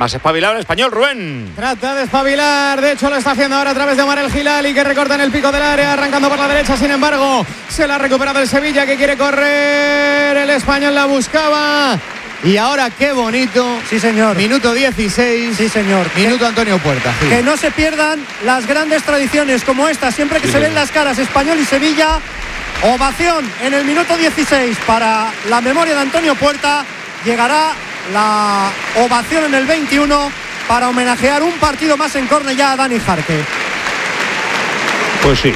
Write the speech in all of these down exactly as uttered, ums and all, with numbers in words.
Más espabilado el Español, Rubén. Trata de espabilar, de hecho lo está haciendo ahora a través de Omar El Hilali, que recorta en el pico del área, arrancando por la derecha, sin embargo, se la ha recuperado el Sevilla, que quiere correr, el Español la buscaba. Y ahora qué bonito. Sí, señor. Minuto dieciséis. Sí, señor. Minuto Antonio Puerta. Sí. Que no se pierdan las grandes tradiciones como esta, siempre que sí, se ven las caras Español y Sevilla. Ovación en el minuto dieciséis para la memoria de Antonio Puerta. Llegará la ovación en el veintiuno para homenajear un partido más en Cornellá a Dani Jarque. Pues sí.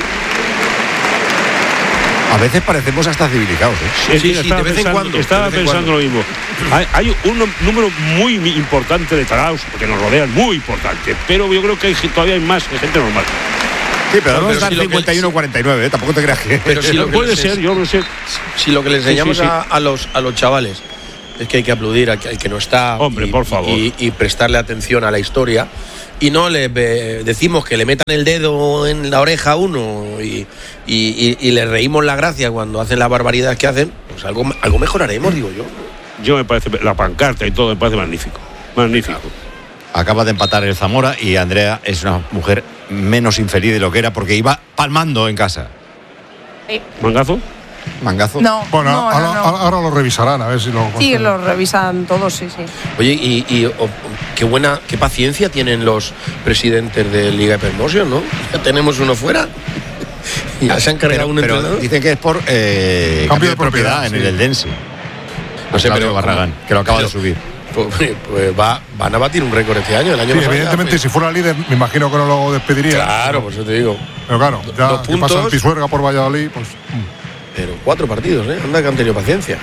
A veces parecemos hasta civilizados, ¿eh? Sí, sí, sí, sí, estaba de vez en pensando, cuando, estaba de vez en pensando cuando. lo mismo. Hay, hay un número muy importante de taraos que nos rodean, muy importante, pero yo creo que hay, todavía hay más gente normal. Sí, pero no pero está si en lo que- cincuenta y uno cuarenta y nueve, ¿eh? Tampoco te creas que... Pero si lo que Puede les- ser, yo no sé. Si lo que les enseñamos Sí, sí, sí. A, a los a los chavales es que hay que aplaudir al que, al que no está. Hombre, y, por favor. Y, y prestarle atención a la historia. Y no le eh, decimos que le metan el dedo en la oreja a uno y, y, y, y le reímos la gracia cuando hacen las barbaridades que hacen, pues algo, algo mejoraremos, digo yo. Yo me parece, la pancarta y todo me parece magnífico. Magnífico. Acaba de empatar el Zamora y Andrea es una mujer menos infeliz de lo que era porque iba palmando en casa. ¿Mangazo? Mangazo. No, Bueno, no, ahora, no, no. ahora- ahora lo revisarán, a ver si lo Sí, consiguen. lo revisan todos, sí, sí. Oye, y, y oh, qué buena, qué paciencia tienen los presidentes de Liga de Promotion, ¿no? Ya tenemos uno fuera. Ya se han cargado un Pero entrenador. dicen que es por eh, cambio de propiedad, en sí. el Eldense. No sé, Claudio pero Barragán, que lo acaba pero- de subir. Pues, pues va, van a batir un récord este año, el año Sí, pasado. evidentemente, ya, si fuera líder, me imagino que no lo despediría. Claro, por eso te digo. Pero claro, ya Dos que pasa el puntos. Pisuerga por Valladolid, pues. mm. Pero cuatro partidos, ¿eh? Anda que han tenido paciencia.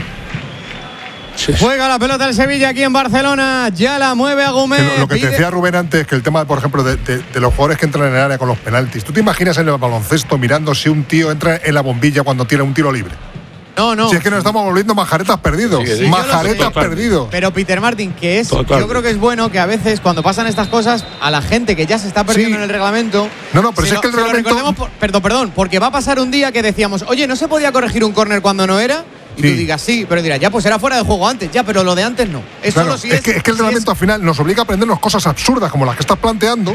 Sí, sí. Juega la pelota el Sevilla aquí en Barcelona, ya la mueve a Que Gómez. lo, lo que te pide- decía Rubén antes, que el tema, por ejemplo, de, de- de los jugadores que entran en el área con los penaltis. ¿Tú te imaginas en el baloncesto mirando si un tío entra en la bombilla cuando tira un tiro libre? No, no. Si es que nos estamos volviendo majaretas perdidos. Sí, que sí. Majaretas Yo lo sé. perdidos. Pero Peter Martin, que es, Total. yo creo que es bueno que a veces cuando pasan estas cosas a la gente que ya se está perdiendo Sí. en el reglamento. No, no, pero se si es que el se lo reglamento- recordemos por- perdón, perdón, porque va a pasar un día que decíamos, oye, ¿no se podía corregir un córner cuando no era? Y Sí. tú digas sí, pero dirás, ya, pues era fuera de juego antes, ya, pero lo de antes no. Es Claro, solo si es, es, que, es que el si reglamento al final nos obliga a aprendernos cosas absurdas como las que estás planteando,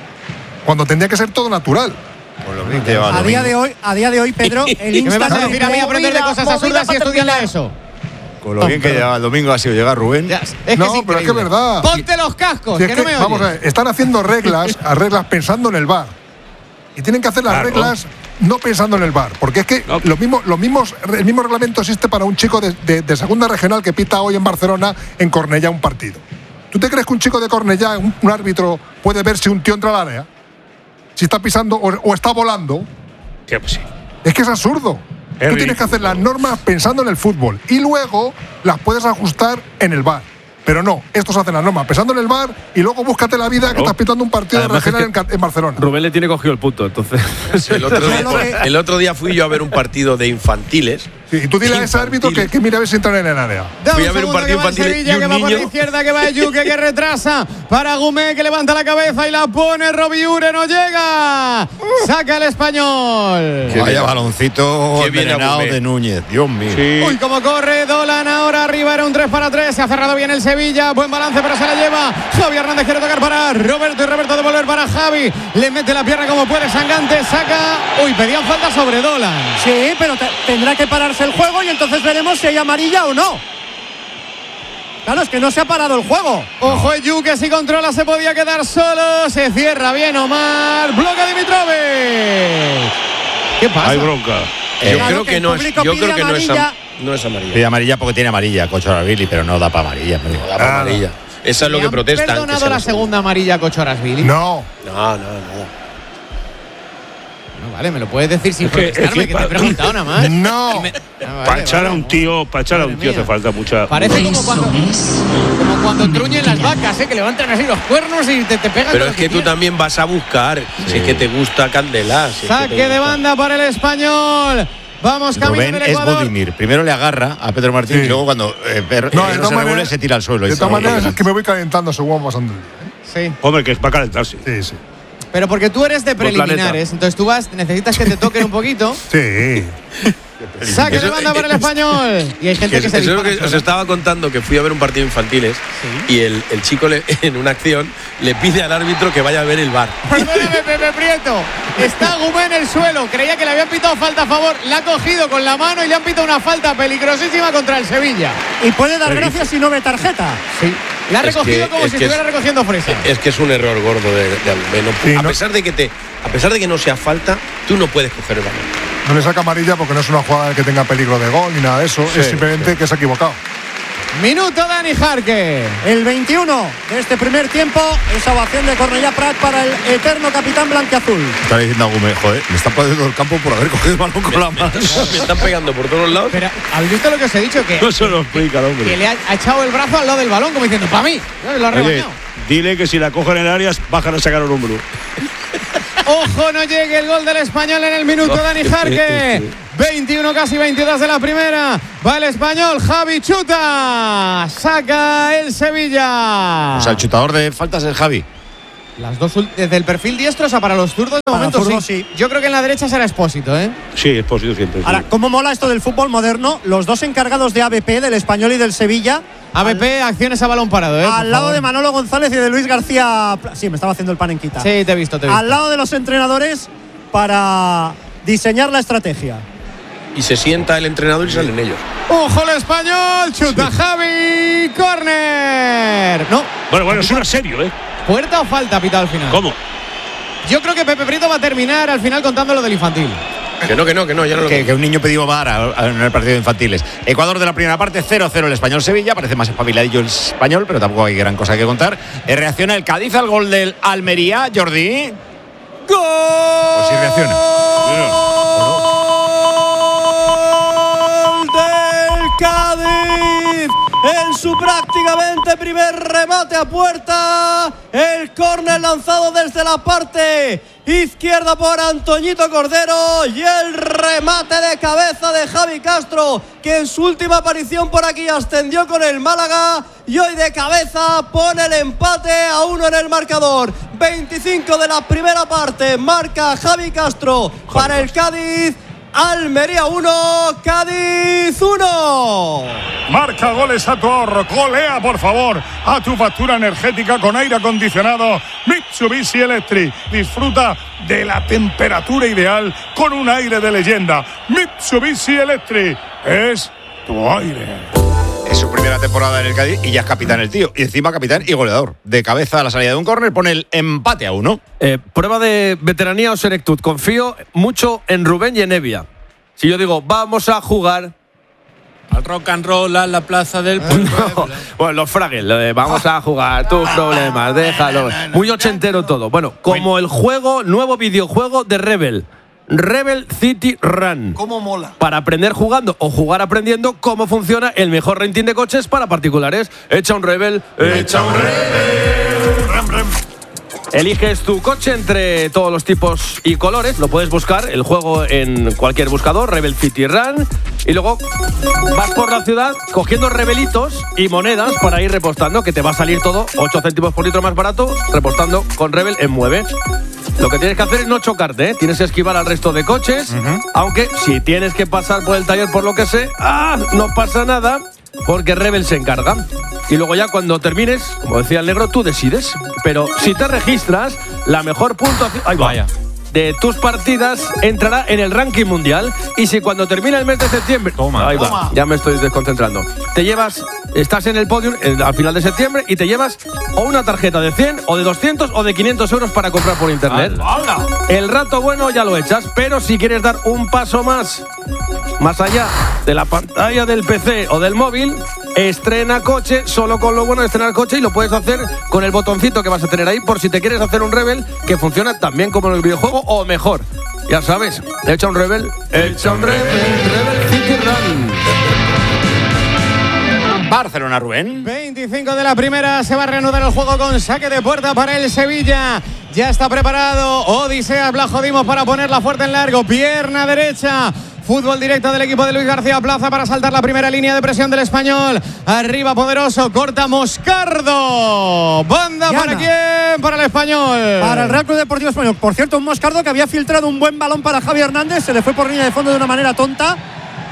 cuando tendría que ser todo natural. Con lo bien que lleva A el día domingo. de hoy, a día de hoy, Pedro, el que me vas a Instagram. decir a mí aprender de Movida, cosas movida absurdas y para estudiarle terminar. eso. Con lo bien que lleva el domingo ha sido llegar Rubén. Ya, es que No, es pero es que es increíble. verdad. Ponte los cascos, Si es que que, no me vamos a oyes. ver, están haciendo reglas, a reglas pensando en el V A R. Y tienen que hacer las Claro. reglas no pensando en el V A R. Porque es que No. lo mismo, lo mismos, el mismo reglamento existe para un chico de, de- de segunda regional que pita hoy en Barcelona, en Cornellá, un partido. ¿Tú te crees que un chico de Cornellá, un, un árbitro, puede ver si un tío entra al área? Si está pisando o, o está volando. Sí, pues sí. Es que es absurdo. Es Tú tienes que ridículo. hacer las normas pensando en el fútbol y luego las puedes ajustar en el V A R. Pero no, estos hacen las normas pensando en el V A R y luego búscate la vida que Claro. estás pitando un partido de Además, regional es que en Ca- en Barcelona. Rubén le tiene cogido el punto, entonces. El otro, día, Yo lo que- el otro día fui yo a ver un partido de infantiles. Sí, y tú dile a ese árbitro que, que mira a ver si entran en el área. Da Fui a ver un segundo partido que va el infantil Sevilla, y un que va por la niño- izquierda, que va Yuque, que retrasa para Gumé, que levanta la cabeza y la pone. Robiure no llega. Saca el español. Qué Vaya bien. baloncito Qué bien envenenado Agumé. de Núñez. Dios mío. Sí. Uy, cómo corre Dolan ahora arriba, era un tres para tres. Se ha cerrado bien el Sevilla. Buen balance, pero se la lleva. Javi Hernández quiere tocar para Roberto y Roberto devolver para Javi. Le mete la pierna como puede. Sangante saca. Uy, pedían falta sobre Dolan. Sí, pero te- tendrá que pararse el juego y entonces veremos si hay amarilla o no. Claro, es que no se ha parado el juego. Ojo, Eyu, que si controla se podía quedar solo. Se cierra bien Omar. Bloca Dimitrovic. ¿Qué pasa? Hay bronca. Yo Claro creo que que el no es, público yo pide creo que no es, amarilla. am- no es amarilla. Pide amarilla porque tiene amarilla, Cochorabili, pero no da para amarilla. hombre. No da para amarilla. Esa es lo ¿Le que han protestan. que perdonado sea la la segunda amarilla a Cochorasvili? No, No, no, nada. No, vale, me lo puedes decir sin Es que- protestarme, es que, que te he pa- preguntado nada más. no. Me- Ah, vale, Para echar vale, a un no. tío, para echar a un Madre tío hace mía. falta mucha. Parece como cuando, como cuando truñen las vacas, ¿eh? Que levantan así los cuernos y te, te pegan. Pero con es lo que tú quieras. también vas a buscar. Si es que te gusta Candela. si es que te Saque de gusta. banda para el español. Vamos, camino Rubén del es Ecuador. Bodimir. Primero le agarra a Pedro Martín Sí. y luego cuando eh, Per- No, eh, de no todas se revuelve maneras- se tira al suelo. y De se- todas maneras es que me voy calentando según va pasando el día. Sí. Hombre, que es para calentarse. ¿eh? Sí, sí. Pero porque tú eres de Por planeta. preliminares, entonces tú vas, necesitas que te toquen un poquito. Sí. Saque de banda para el Español. Y hay gente que, que se Eso es lo que dispara. os estaba contando, que fui a ver un partido infantiles ¿Sí? y el, el chico le, en una acción le pide al árbitro que vaya a ver el V A R. Perdóname, Pepe Prieto. Está Gumé en el suelo. Creía que le habían pitado falta a favor. La ha cogido con la mano y le han pitado una falta peligrosísima contra el Sevilla. Y puede dar gracias si no ve tarjeta. Sí. La ha Es recogido que- como es si que estuviera es- recogiendo fresa. Es que es un error gordo de, de Agumé. No- Sí, a no- pesar de que te, a pesar de que no sea falta, tú no puedes coger el balón. No le saca amarilla porque no es una jugada que tenga peligro de gol ni nada de eso. Sí, es simplemente que se ha equivocado. Minuto Dani Jarque. El veintiuno de este primer tiempo, esa ovación de Cornellà Prat para el eterno capitán blanquiazul. Está diciendo a Gumé, joder, me está perdiendo el campo por haber cogido el balón con la mano. Me están pegando por todos lados. Pero, ¿habéis visto lo que os he dicho? Que, No se lo explica el hombre. que le ha, ha echado el brazo al lado del balón, como diciendo, para mí. Lo ha Oye, rebañado. dile que si la cogen en el área, bajan a sacar el hombro. Ojo, no llegue el gol del Español en el minuto, Dani Jarque. veintiuno, casi veintidós de la primera. Va el Español, Javi chuta. Saca el Sevilla. O sea, el chutador de faltas es Javi. Las dos ul- desde el perfil diestro, o sea, para los zurdos de Para momento zurdos, sí. sí. Yo creo que en la derecha será Expósito, ¿eh? Sí, es posible siempre. sí. Ahora, ¿cómo mola esto del fútbol moderno? Los dos encargados de A B P, del Español y del Sevilla, A B P, acciones a balón parado, ¿eh? al Por lado favor. de Manolo González y de Luis García. Pla- Sí, me estaba haciendo el pan en quita. Sí, te he visto, te he visto. Al lado de los entrenadores para diseñar la estrategia. Y se sienta el entrenador y salen ellos. Ojo el Español, chuta Javi, córner. No, Bueno, bueno, es una serio, ¿eh? puerta o falta pitado al final. ¿Cómo? Yo creo que Pepe Prieto va a terminar al final contando lo del infantil. Que no, que no, que no, ya no lo Que, que un niño pidió V A R en el partido de infantiles. Ecuador de la primera parte, cero cero el Español-Sevilla. Parece más espabiladillo el Español, pero tampoco hay gran cosa que contar. Eh, reacciona el Cádiz al gol del Almería, Jordi. ¡Gol! Pues sí reacciona. ¡Gol del Cádiz! En su prácticamente primer remate a puerta. El córner lanzado desde la parte izquierda por Antoñito Cordero. Y el remate de cabeza de Javi Castro, que en su última aparición por aquí ascendió con el Málaga. Y hoy de cabeza pone el empate a uno en el marcador. veinticinco de la primera parte. Marca Javi Castro para el Cádiz. Almería uno, Cádiz uno. Marca goles a tu ahorro, golea por favor a tu factura energética con aire acondicionado Mitsubishi Electric. Disfruta de la temperatura ideal con un aire de leyenda. Mitsubishi Electric es tu aire. Es su primera temporada en el Cádiz y ya es capitán el tío. Y encima capitán y goleador. De cabeza a la salida de un córner pone el empate a uno. Eh, prueba de veteranía o senectud. Confío mucho en Rubén y en Evia. Si yo digo, vamos a jugar. Al rock and roll a la plaza del pueblo. Bueno, los Fraggles, lo de vamos a jugar, tus problemas, déjalo. Muy ochentero todo. Bueno, como el juego, nuevo videojuego de Rebel. Rebel City Run. ¿Cómo mola? Para aprender jugando o jugar aprendiendo cómo funciona el mejor renting de coches para particulares. Echa un Rebel, echa un Rebel. Eliges tu coche entre todos los tipos y colores. Lo puedes buscar, el juego en cualquier buscador, Rebel City Run. Y luego vas por la ciudad cogiendo rebelitos y monedas para ir repostando, que te va a salir todo ocho céntimos por litro más barato, repostando con Rebel en Mueve. Lo que tienes que hacer es no chocarte, ¿eh? Tienes que esquivar al resto de coches, uh-huh. Aunque si tienes que pasar por el taller por lo que sé, ¡ah! No pasa nada, porque Rebel se encarga. Y luego ya cuando termines, como decía el negro, tú decides. Pero si te registras, la mejor puntuación ahí va, Vaya. de tus partidas entrará en el ranking mundial. Y si cuando termina el mes de septiembre, Toma, ahí va, toma. ya me estoy desconcentrando, te llevas, estás en el podium eh, al final de septiembre y te llevas o una tarjeta de cien o de doscientos o de quinientos euros para comprar por internet. ¡Hala! El rato bueno ya lo echas, pero si quieres dar un paso más, más allá de la pantalla del P C o del móvil, estrena coche, solo con lo bueno de estrenar coche, y lo puedes hacer con el botoncito que vas a tener ahí por si te quieres hacer un Rebel que funciona tan bien como en el videojuego o mejor. Ya sabes, echa un Rebel, echa un Rebel, Rebel City Run. Barcelona, Rubén. veinticinco de la primera, se va a reanudar el juego con saque de puerta para el Sevilla. Ya está preparado Odiseas Blajodimos para ponerla fuerte en largo, pierna derecha. Fútbol directo del equipo de Luis García Plaza para saltar la primera línea de presión del Español. Arriba Poderoso, corta Moscardo. Banda Yana. para quién, para el Español. Para el Real Club Deportivo Español. Por cierto, un Moscardo que había filtrado un buen balón para Javi Hernández. Se le fue por línea de fondo de una manera tonta.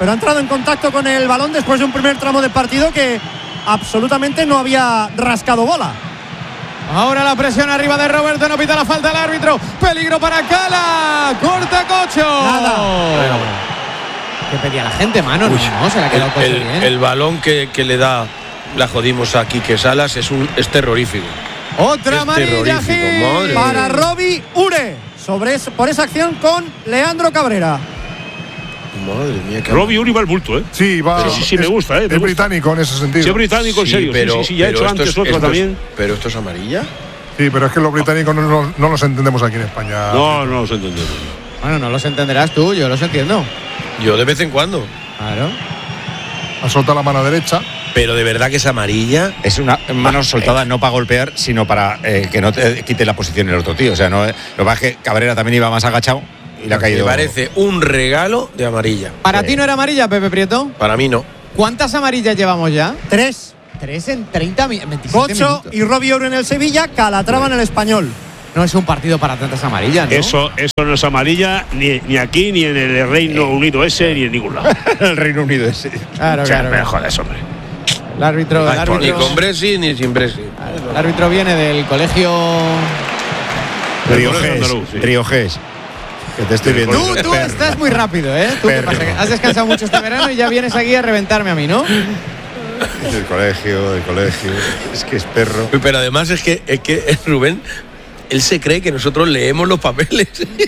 pero ha entrado en contacto con el balón después de un primer tramo de partido que absolutamente no había rascado bola. Ahora la presión arriba de Roberto, no pita la falta el árbitro. Peligro para Cala. Corta Cocho. Nada. ¿Qué pedía la gente, mano? Uy, no, se la ha quedado el, Cocho el, bien. el balón que, que le da, la jodimos a Quique Salas, es, un, es terrorífico. Otra es amarilla Madre para mía. Robbie Ure sobre eso, por esa acción con Leandro Cabrera. Madre mía, qué Robbie Uri va al bulto, ¿eh? Sí, va. Sí, sí, sí, me gusta, ¿eh? Me Es gusta. británico en ese sentido. Sí, es británico, en Sí, serio. pero, sí, sí, sí, ya ha pero hecho esto antes es- otro esto es- también. pero esto es amarilla. Sí, pero es que los británicos no, no, no los entendemos aquí en España. No, no los entendemos. Bueno, no los entenderás tú, yo los entiendo. Yo de vez en cuando. Claro. Ha soltado la mano derecha. Pero de verdad que es amarilla. Es una mano soltada no para golpear, sino para eh, que no te quite la posición el otro tío. O sea, no, eh, lo que pasa es que Cabrera también iba más agachado y le ha Me caído. parece un regalo de amarilla. ¿Para Sí. ti no era amarilla, Pepe Prieto? Para mí no. ¿Cuántas amarillas llevamos ya? Tres. Tres en treinta mi- veintisiete Cocho minutos. y Robbie Ure en el Sevilla, Calatrava en el Español. No es un partido para tantas amarillas, ¿no? Eso, eso no es amarilla ni, ni aquí, ni en el Reino Unido ese, ni en ningún lado. el Reino Unido ese. Claro, O sea, claro. me claro. jodes, hombre. El árbitro, el Ni árbitro, con Bresi ni sin Bresi. el árbitro viene del colegio. Riojés. andaluz, sí. Riojés. Que te estoy viendo. Tú, tú estás muy rápido, ¿eh? ¿Tú qué Perro. pasa? ¿Has descansado mucho este verano y ya vienes aquí a reventarme a mí, ¿no? El colegio, el colegio. Es que es perro. Pero además es que, es que Rubén, él se cree que nosotros leemos los papeles.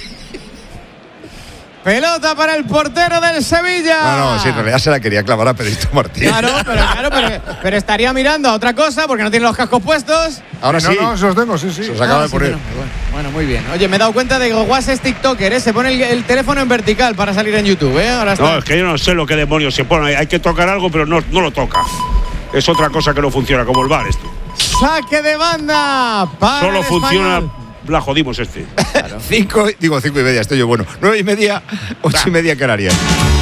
Pelota para el portero del Sevilla. No, no, sí, en realidad se la quería clavar a Pedrito Martín. Claro, pero, claro pero, pero estaría mirando a otra cosa porque no tiene los cascos puestos. Ahora no, sí. no, se los tengo, sí, sí. Se los acaba Ah, de sí, poner. pero- bueno, bueno, muy bien. Oye, me he dado cuenta de que Guas es TikToker, ¿eh? Se pone el, el teléfono en vertical para salir en YouTube, ¿eh? Ahora está. No, es que yo no sé lo que demonios se pone. Hay que tocar algo, pero no, no lo toca. Es otra cosa que no funciona, como el bar esto. Saque de banda para Solo el funciona, Español. la jodimos este. Cinco, digo cinco y media, estoy yo bueno. Nueve y media, ocho y media Canarias.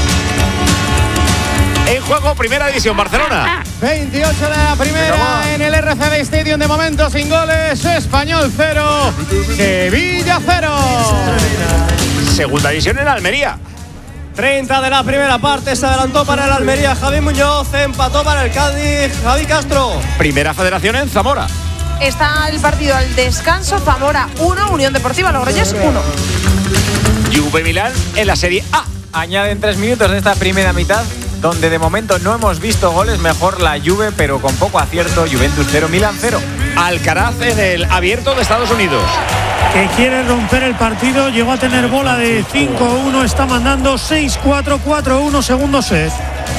En juego, primera división, Barcelona. veintiocho de la primera en el R C D Stadium, de momento sin goles. Español cero, Sevilla cero. Segunda división en Almería. treinta de la primera parte, se adelantó para el Almería Javi Muñoz, empató para el Cádiz Javi Castro. Primera federación en Zamora. Está el partido al descanso. Zamora uno, Unión Deportiva Logroñés uno. Juve Milán en la Serie A. Añaden tres minutos de esta primera mitad, donde de momento no hemos visto goles. Mejor la Juve, pero con poco acierto. Juventus cero, Milán cero. Alcaraz en el Abierto de Estados Unidos. Que quiere romper el partido, llegó a tener bola de cinco uno, está mandando seis cuatro, cuatro uno, segundo set.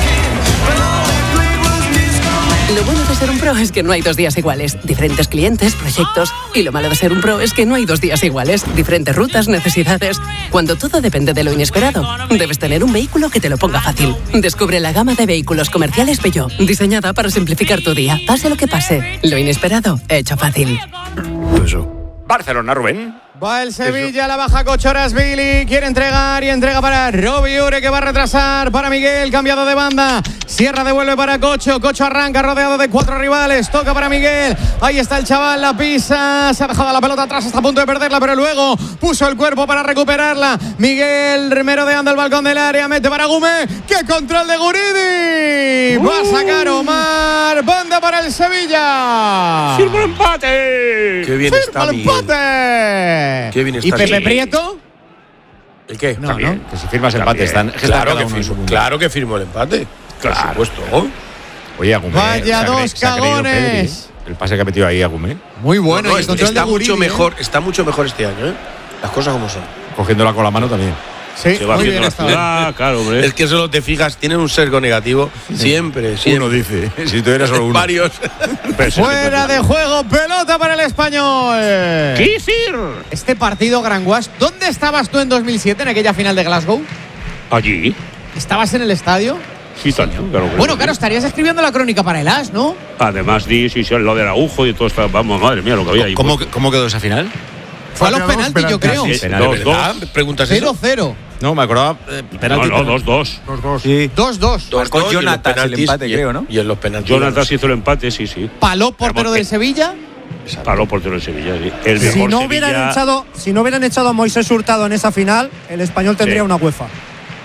Lo bueno de ser un pro es que no hay dos días iguales. Diferentes clientes, proyectos. Y lo malo de ser un pro es que no hay dos días iguales. Diferentes rutas, necesidades. Cuando todo depende de lo inesperado, debes tener un vehículo que te lo ponga fácil. Descubre la gama de vehículos comerciales Peugeot, diseñada para simplificar tu día. Pase lo que pase, lo inesperado, hecho fácil. Barcelona, Rubén. Va el Sevilla, la baja Cochorasvili, quiere entregar y entrega para Robbie Ure, que va a retrasar para Miguel, cambiado de banda. Sierra devuelve para Cocho, Cocho arranca rodeado de cuatro rivales, toca para Miguel. Ahí está el chaval, la pisa, se ha dejado la pelota atrás, está a punto de perderla, pero luego puso el cuerpo para recuperarla. Miguel merodeando el balcón del área, mete para Gume. ¡Qué control de Guridi! Va a sacar Omar, banda para el Sevilla. ¡Firma el empate! ¡Qué bien está ¡Firma el Miguel! empate! Qué bien ¿Y está Pepe Miguel. Prieto? ¿El qué? No, También, ¿no? que si firmas empate, están, están Claro cada que, uno en su firmo, mundo. claro que firmó el empate. Por supuesto. Oye, Agumé. Vaya se ha cre- dos se ha creído cagones. Pedri, ¿eh? El pase que ha metido ahí Agumé, Muy bueno, No, no, y el control está de Guridi, mucho ¿eh? mejor, está mucho mejor este año, ¿eh? Las cosas como son. cogiéndola con la mano también. Sí, Se va muy haciendo bien la estaba. ciudad, claro, hombre. Es que solo te fijas, tienen un sesgo negativo. Siempre, siempre. Uno dice, si tú eres solo uno. Varios. Fuera de juego, pelota para el Español. ¿Qué decir? Este partido, Granguas, ¿dónde estabas tú en dos mil siete, en aquella final de Glasgow? Allí. ¿Estabas en el estadio? Sí, Tania, claro. que Bueno, sí. claro, estarías escribiendo la crónica para el As, ¿no? Además, di, sí, sí, lo del agujo y todo esto. Vamos, madre mía, lo que había ahí. ¿Cómo, ¿Cómo quedó esa final? Fue a los Falta dos penaltis, yo creo. penaltis. Sí, Penal, dos, ¿verdad? dos. ¿Preguntas eso? cero cero. No, me acordaba. Eh, penalti, No, no, pero- dos, dos. Los dos. Sí. dos dos. Dos, Marcó dos, y en los Jonatas el penaltis, empate, y- creo, ¿no? Y en los penaltis. Jonathan hizo el empate, sí, sí. Paló portero Vamos, del eh. Sevilla. Paró portero de Sevilla, sí. El Si mejor no, hubieran Sevilla. echado, si no hubieran echado a Moisés Hurtado en esa final, el Español tendría Sí. una UEFA.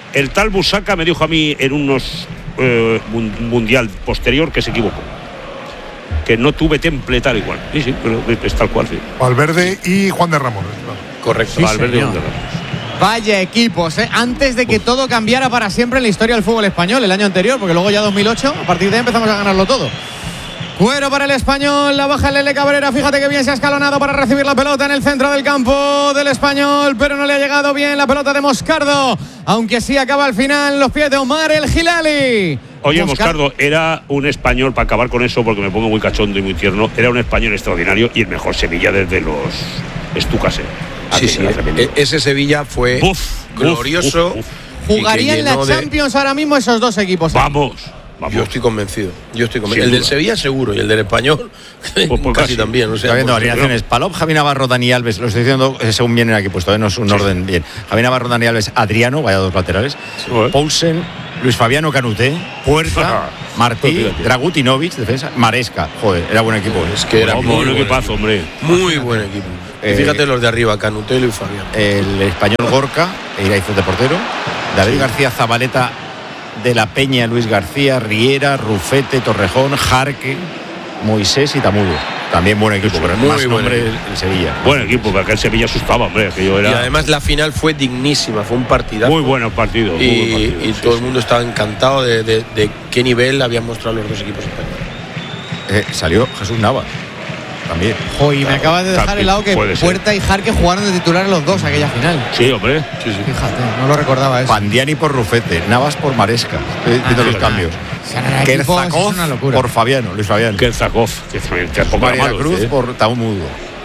el tal Busaca me dijo a mí en unos eh, mundial posterior que se equivocó. Que no tuve temple tal igual. Sí, sí, pero es tal cual. Sí. Valverde y Juan de Ramón. Correcto, sí, Valverde y señor. Juan de Ramón. Vaya equipos, ¿eh? Antes de que Uf. todo cambiara para siempre en la historia del fútbol español, el año anterior, porque luego ya dos mil ocho, a partir de ahí empezamos a ganarlo todo. Cuero para el Español, la baja el Lele Cabrera, fíjate que bien se ha escalonado para recibir la pelota en el centro del campo del Español, pero no le ha llegado bien la pelota de Moscardo, aunque sí acaba al final los pies de Omar El Hilali. Oye, Moscardo, Moscardo era un español, para acabar con eso, porque me pongo muy cachondo y muy tierno, era un español extraordinario y el mejor Sevilla desde los Estucas. Sí, sí, e- ese Sevilla fue uf, glorioso. Uf, uf. Jugarían la Champions de... ahora mismo esos dos equipos. Vamos. Vamos. Yo estoy convencido. Yo estoy convencido. El del Sevilla seguro y el del Español pues, pues casi, casi también. O sea, está viendo alineaciones. Palop, Javi Navarro, Dani Alves. Lo estoy diciendo según vienen aquí puesto. ¿eh? No es un sí. orden bien. Javi Navarro, Dani Alves, Adriano, vaya dos laterales. Sí. Poulsen, Luis Fabiano Canuté, Puerta, Martí, Dragutinovic, defensa, Maresca. Joder, era buen equipo. Es que era muy muy buen equipazo, hombre. Muy buen equipo. Eh, Fíjate los de arriba, Canuté y Luis Fabiano. El español Gorka, Iraizoz de portero. David sí. García Zabaleta, de la Peña, Luis García, Riera, Rufete, Torrejón, Jarque, Moisés y Tamudo. También buen equipo, pero muy más buen nombre equipo. el Sevilla. Buen equipo, porque el Sevilla asustaba, hombre. Que yo era... Y además la final fue dignísima, fue un partidazo. Muy buen partido. Y, muy buen partido, y sí, todo sí. el mundo estaba encantado de, de, de qué nivel habían mostrado los dos equipos españoles. Eh, salió Jesús Navas. También. Jo, y me acabas de dejar el lado que Puerta y Jarque jugaron de titulares los dos aquella final. Sí, hombre. Sí, sí. Fíjate, no lo recordaba eso. Pandiani por Rufete, Navas por Maresca. Estoy viendo ah, los cambios. Kerzakov por Fabiano, Luis Fabiano. Kerzakov, que tampoco María malo, Cruz ¿eh? por Taumudo.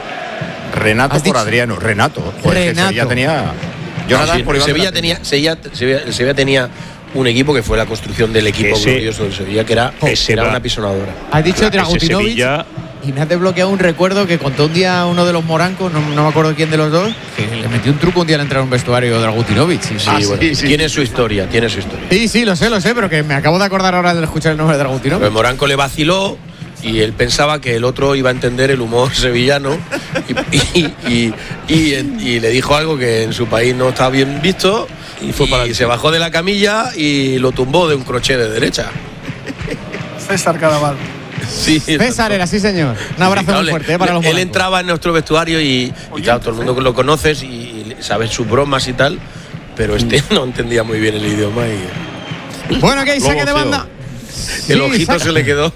Renato por Adriano. Renato. Joder, Renato. Sevilla tenía. Jonathan no, sí, por Sevilla tenía, Sevilla, Sevilla, Sevilla tenía un equipo que fue la construcción del equipo ese, glorioso del Sevilla, que era, era una pisonadora. Has dicho Dragutinovic. Y me has desbloqueado un recuerdo que contó un día uno de los morancos, no, no me acuerdo quién de los dos, que le metió un truco un día al entrar a un vestuario de Dragutinovic. Sí, sí, ah, bueno, sí, sí. Tiene su historia, tiene su historia. Sí, sí, lo sé, lo sé, pero que me acabo de acordar ahora de escuchar el nombre de Dragutinovic. Pero el moranco le vaciló y él pensaba que el otro iba a entender el humor sevillano y, y, y, y, y le dijo algo que en su país no estaba bien visto y, fue para y se bajó de la camilla y lo tumbó de un crochet de derecha. César Cadaval. Sí, César era, sí señor. Un abrazo claro, muy fuerte eh, para le, los Él morancos. Entraba en nuestro vestuario y, y claro, todo el mundo lo conoces y, y sabes sus bromas y tal, pero este no entendía muy bien el idioma y... Bueno, que hay saque de banda. El sí, ojito saca. Se le quedó.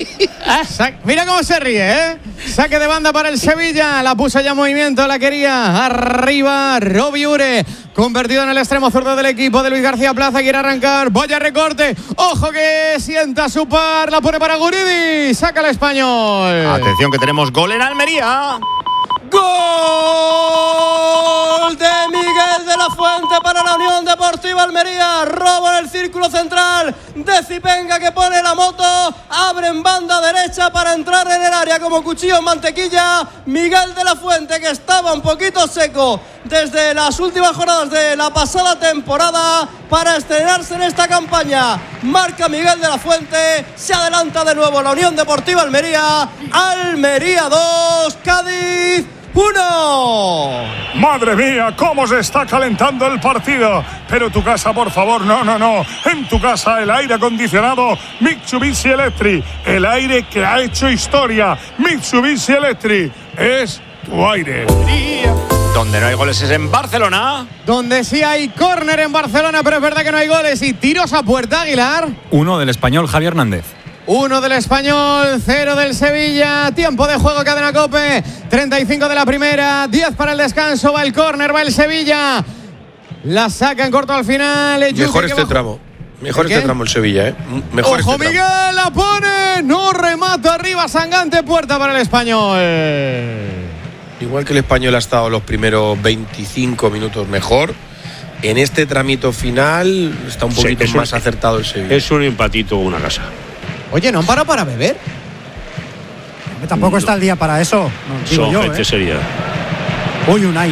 Mira cómo se ríe, ¿eh? Saque de banda para el Sevilla. La puso ya en movimiento, la quería. Arriba, Robi Ure. Convertido en el extremo zurdo del equipo de Luis García Plaza. Quiere arrancar. Vaya recorte. Ojo que sienta su par. La pone para Guridi. Saca el español. Atención que tenemos gol en Almería. Gol de Miguel de la Fuente para la Unión Deportiva Almería. Robo en el círculo central de Zipenga que pone la moto. Abre en banda derecha para entrar en el área como cuchillo en mantequilla. Miguel de la Fuente, que estaba un poquito seco desde las últimas jornadas de la pasada temporada, para estrenarse en esta campaña. Marca Miguel de la Fuente. Se adelanta de nuevo la Unión Deportiva Almería. Almería dos, Cádiz uno. Madre mía, cómo se está calentando el partido. Pero tu casa, por favor, no, no, no. En tu casa el aire acondicionado Mitsubishi Electric. El aire que ha hecho historia. Mitsubishi Electric es tu aire. Donde no hay goles es en Barcelona. Donde sí hay córner en Barcelona, pero es verdad que no hay goles. Y tiros a puerta, Aguilar. Uno del español Javi Hernández. Uno del Español, cero del Sevilla. Tiempo de juego, Cadena COPE. treinta y cinco de la primera, diez para el descanso. Va el córner, va el Sevilla. La saca en corto al final. Mejor este tramo. Mejor este tramo el Sevilla, ¿eh? Mejor Ojo, este Miguel, tramo. la pone. No remata arriba, Sangante, puerta para el Español. Igual que el Español ha estado los primeros veinticinco minutos mejor, en este tramito final está un poquito sí, más un, acertado el Sevilla. Es un empatito o una casa. Oye, ¿no han parado para beber? Tampoco no. Está el día para eso. No, digo yo, ¿eh? Sería. Uy, Unai.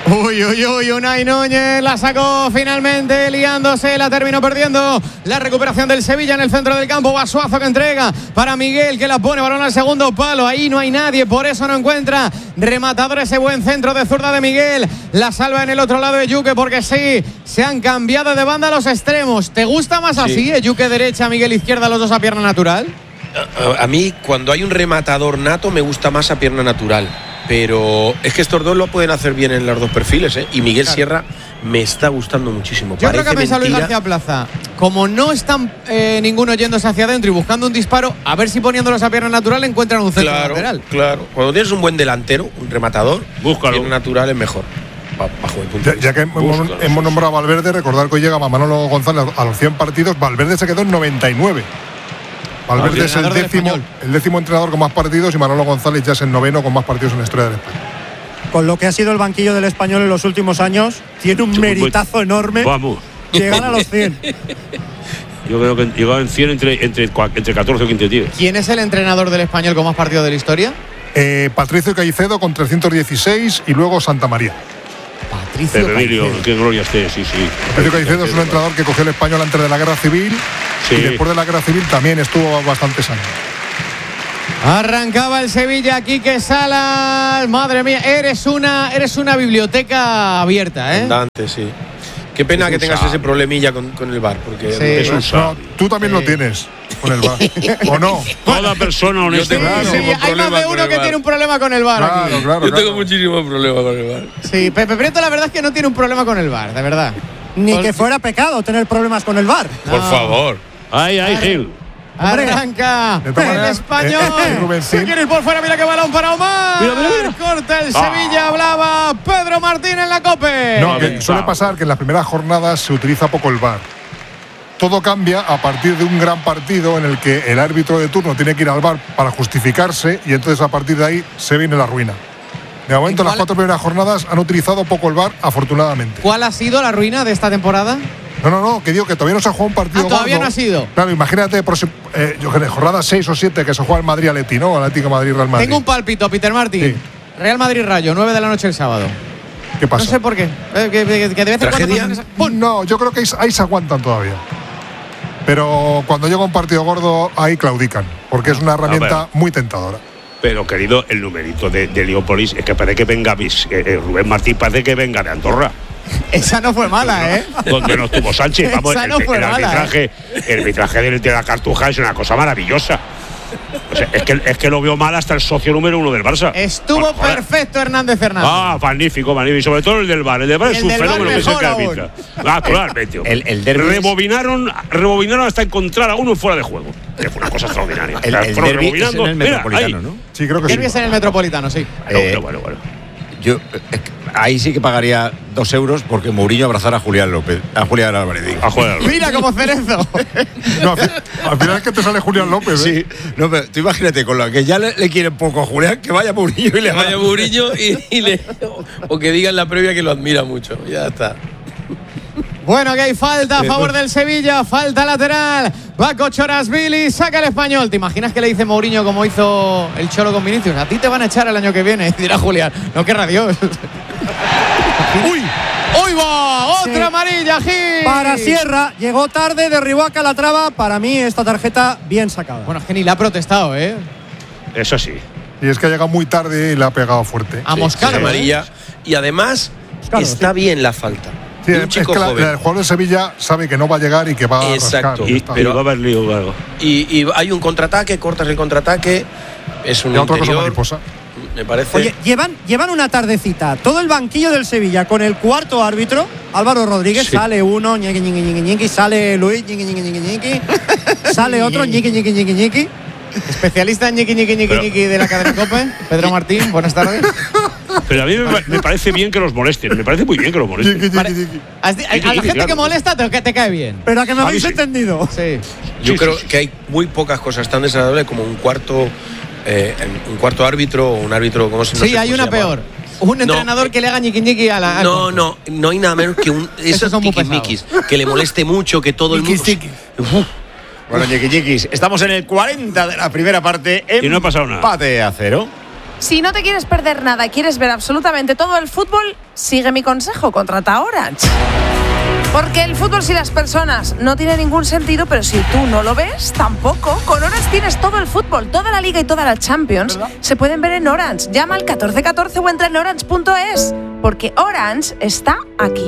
Uy, uy, uy, Unai Núñez la sacó finalmente, liándose, la terminó perdiendo. La recuperación del Sevilla en el centro del campo. Basuazo que entrega para Miguel, que la pone, balón al segundo palo. Ahí no hay nadie, por eso no encuentra rematador ese buen centro de zurda de Miguel. La salva en el otro lado de Yuque, porque sí, se han cambiado de banda los extremos. ¿Te gusta más sí. así, eh? Yuque derecha, Miguel izquierda, los dos a pierna natural? A, a mí, cuando hay un rematador nato, me gusta más a pierna natural. Pero es que estos dos lo pueden hacer bien en los dos perfiles, ¿eh? Y Miguel claro. Sierra me está gustando muchísimo. Yo Parece creo que a pensar Luis García Plaza, como no están eh, ninguno yéndose hacia adentro y buscando un disparo, a ver si poniéndolos a pierna natural encuentran un centro claro, lateral. Claro, cuando tienes un buen delantero, un rematador, búscalo. Pierna natural es mejor. Bajo mi punto ya, de vista. ya que hemos, hemos nombrado a Valverde, recordar que hoy llega Manolo González a los cien partidos. Valverde se quedó en noventa y nueve. Valverde ah, es el décimo, el décimo entrenador con más partidos y Manolo González ya es el noveno con más partidos en la historia del España. Con lo que ha sido el banquillo del Español en los últimos años, tiene un meritazo enorme. Vamos. Llegar a los cien. Yo creo que llegaba en cien entre, entre, entre catorce o quince tíos. ¿Quién es el entrenador del Español con más partidos de la historia? Eh, Patricio Caicedo con trescientos dieciséis y luego Santa María. Patricio Pero Emilio, qué gloria esté, sí, sí. Patricio Caicedo es un entrenador que cogió el Español antes de la Guerra Civil sí. y después de la Guerra Civil también estuvo bastantes años. Arrancaba el Sevilla, Quique Salas. Madre mía, eres una, eres una biblioteca abierta, ¿eh? Andante, sí. Qué pena que tengas ese problemilla con, con el bar, porque sí. es un no, tú también sí. lo tienes con el bar, ¿o no? Toda persona honesta. Sí, claro, sí, hay más de uno que tiene un problema con el bar. Claro, aquí. claro, Yo claro. tengo muchísimos problemas con el bar. Sí, Pepe Prieto la verdad es que no tiene un problema con el bar, de verdad. Ni Por... que fuera pecado tener problemas con el bar. No. Por favor. Ay, ay, Gil. Arranca el Español. Se quiere ir por fuera, mira que balón para Omar. Mira, mira, mira. Corta el Sevilla, hablaba Pedro Martín en la COPE. No, que suele pasar que en las primeras jornadas se utiliza poco el V A R. Todo cambia a partir de un gran partido en el que el árbitro de turno tiene que ir al V A R para justificarse y entonces a partir de ahí se viene la ruina. De momento, las cuatro primeras jornadas han utilizado poco el V A R, afortunadamente. ¿Cuál ha sido la ruina de esta temporada? No, no, no, que digo que todavía no se ha jugado un partido. Ah, todavía gordo. No ha sido. Claro, imagínate, por, eh, yo creo, jornada seis o siete que se juega el Madrid-Atleti, ¿no? Atlético Madrid-Real Madrid. Tengo un pálpito, Peter Martín. Sí. Real Madrid-Rayo, nueve de la noche el sábado. ¿Qué pasa? No sé por qué. Eh, que, que, que de vez en cuando esa... No, yo creo que ahí, ahí se aguantan todavía. Pero cuando llega un partido gordo, ahí claudican, porque es una herramienta muy tentadora. Pero, querido, el numerito de, de Leópolis es que parece que venga eh, eh, Rubén Martín, parece que venga de Andorra. Esa no fue mala, ¿eh? Donde no estuvo Sánchez. Vamos, Esa no el, fue el, mala, arbitraje, ¿eh? el arbitraje de, de la Cartuja es una cosa maravillosa. O sea, es, que, es que lo veo mal hasta el socio número uno del Barça. Estuvo Por, perfecto Hernández Fernández. Ah, magnífico, magnífico. Sobre todo el del Bar. El del Bar es un fenómeno que se que arbitra. Ah, claramente. El, el derbi rebobinaron, rebobinaron hasta encontrar a uno fuera de juego. Que fue una cosa extraordinaria. El, el derbi es en el Metropolitano, Mira, ¿no? Sí, creo que derbi sí. es en el Metropolitano, sí. Eh, bueno, bueno, bueno. Yo eh, ahí sí que pagaría dos euros porque Mourinho abrazara a Julián López, a Julián Álvarez. A Julián Álvarez. Mira como cerezo. No, al final es que te sale Julián López, ¿eh? Sí, no, pero tú imagínate con lo que ya le, le quieren poco a Julián, que vaya Mourinho y le vaya Mourinho y, y le o que diga en la previa que lo admira mucho. Ya está. Bueno, que hay falta a favor del Sevilla, falta lateral. Va Cochorasvili, saca el Español. ¿Te imaginas que le dice Mourinho como hizo el Cholo con Vinicius? A ti te van a echar el año que viene. Y dirá Julián, no querrá Dios. ¡Uy! ¡Uy va! ¡Otra sí. amarilla, Gil! Para Sierra, llegó tarde, derribó a Calatrava. Para mí, esta tarjeta bien sacada. Bueno, es que ni la ha protestado, ¿eh? Eso sí. Y es que ha llegado muy tarde y le ha pegado fuerte. A Moscardo. Sí, amarilla. Y además, Moscardo, está sí. bien la falta. Sí, un chico es que la, el jugador de Sevilla sabe que no va a llegar y que va Exacto. a rascar. Y, pero va a haber lío, claro. Y, y hay un contraataque, cortas el contraataque. Es un y otra cosa mariposa. Me parece. Oye, llevan, llevan una tardecita. Todo el banquillo del Sevilla con el cuarto árbitro, Álvaro Rodríguez, sí. Sale uno, ñiqui, ñiqui, ñiqui, ñiqui, sale Luis, ñiqui, ñiqui, ñiqui, ñiqui, sale otro, ñiqui, ñiqui, ñiqui, ñiqui. Especialista en ñiqui, ñiqui, ñiqui, ñiqui de la cadena COPE, Pedro Martín, buenas tardes. Pero a mí me, me parece bien que los molesten, me parece muy bien que los molesten. Pare a, a la gente que molesta te, te cae bien. Pero a que me habéis entendido. Sí. Yo sí, creo sí, sí. que hay muy pocas cosas tan desagradables como un cuarto eh, un cuarto árbitro o un árbitro como si no Sí, sé hay una peor. Un no, entrenador que le haga ñiqui ñiqui a la. No, no, no hay nada menos que un esos tiquismiquis que le moleste mucho, que todo el mundo. Bueno, ñiqui ñiquis, estamos en el cuarenta de la primera parte. Y no ha pasado nada. Empate a cero. Si no te quieres perder nada y quieres ver absolutamente todo el fútbol, sigue mi consejo, contrata Orange. Porque el fútbol sin las personas no tiene ningún sentido, pero si tú no lo ves, tampoco. Con Orange tienes todo el fútbol, toda la Liga y toda la Champions. Se pueden ver en Orange. Llama al catorce catorce o entra en orange punto es. Porque Orange está aquí.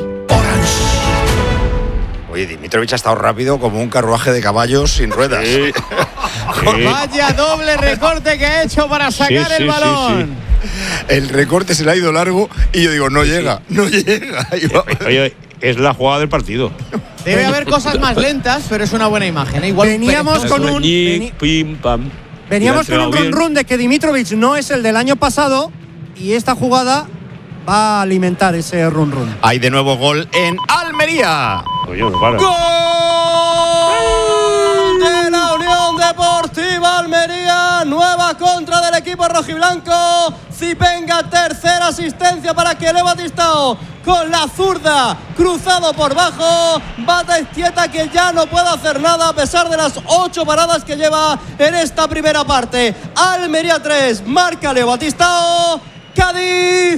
Oye, Dimitrovic ha estado rápido como un carruaje de caballos sin ruedas. Sí. Sí. Vaya doble recorte que ha hecho para sacar sí, sí, el balón. Sí, sí. El recorte se le ha ido largo y yo digo, no sí, llega, sí. no llega. Oye, es la jugada del partido. Debe haber cosas más lentas, pero es una buena imagen. ¿eh? Igual veníamos con un veni, pim, pam. Veníamos con un run run de que Dimitrovic no es el del año pasado y esta jugada va a alimentar ese run run. Hay de nuevo gol en Almería. Oye, no para. ¡Gol de la Unión Deportiva Almería! Nueva contra del equipo rojiblanco. Zipenga, tercera asistencia para Kelly Batistao. Con la zurda, cruzado por bajo. Battistieta que ya no puede hacer nada a pesar de las ocho paradas que lleva en esta primera parte. Almería tres, marca Leo Batistao. Cádiz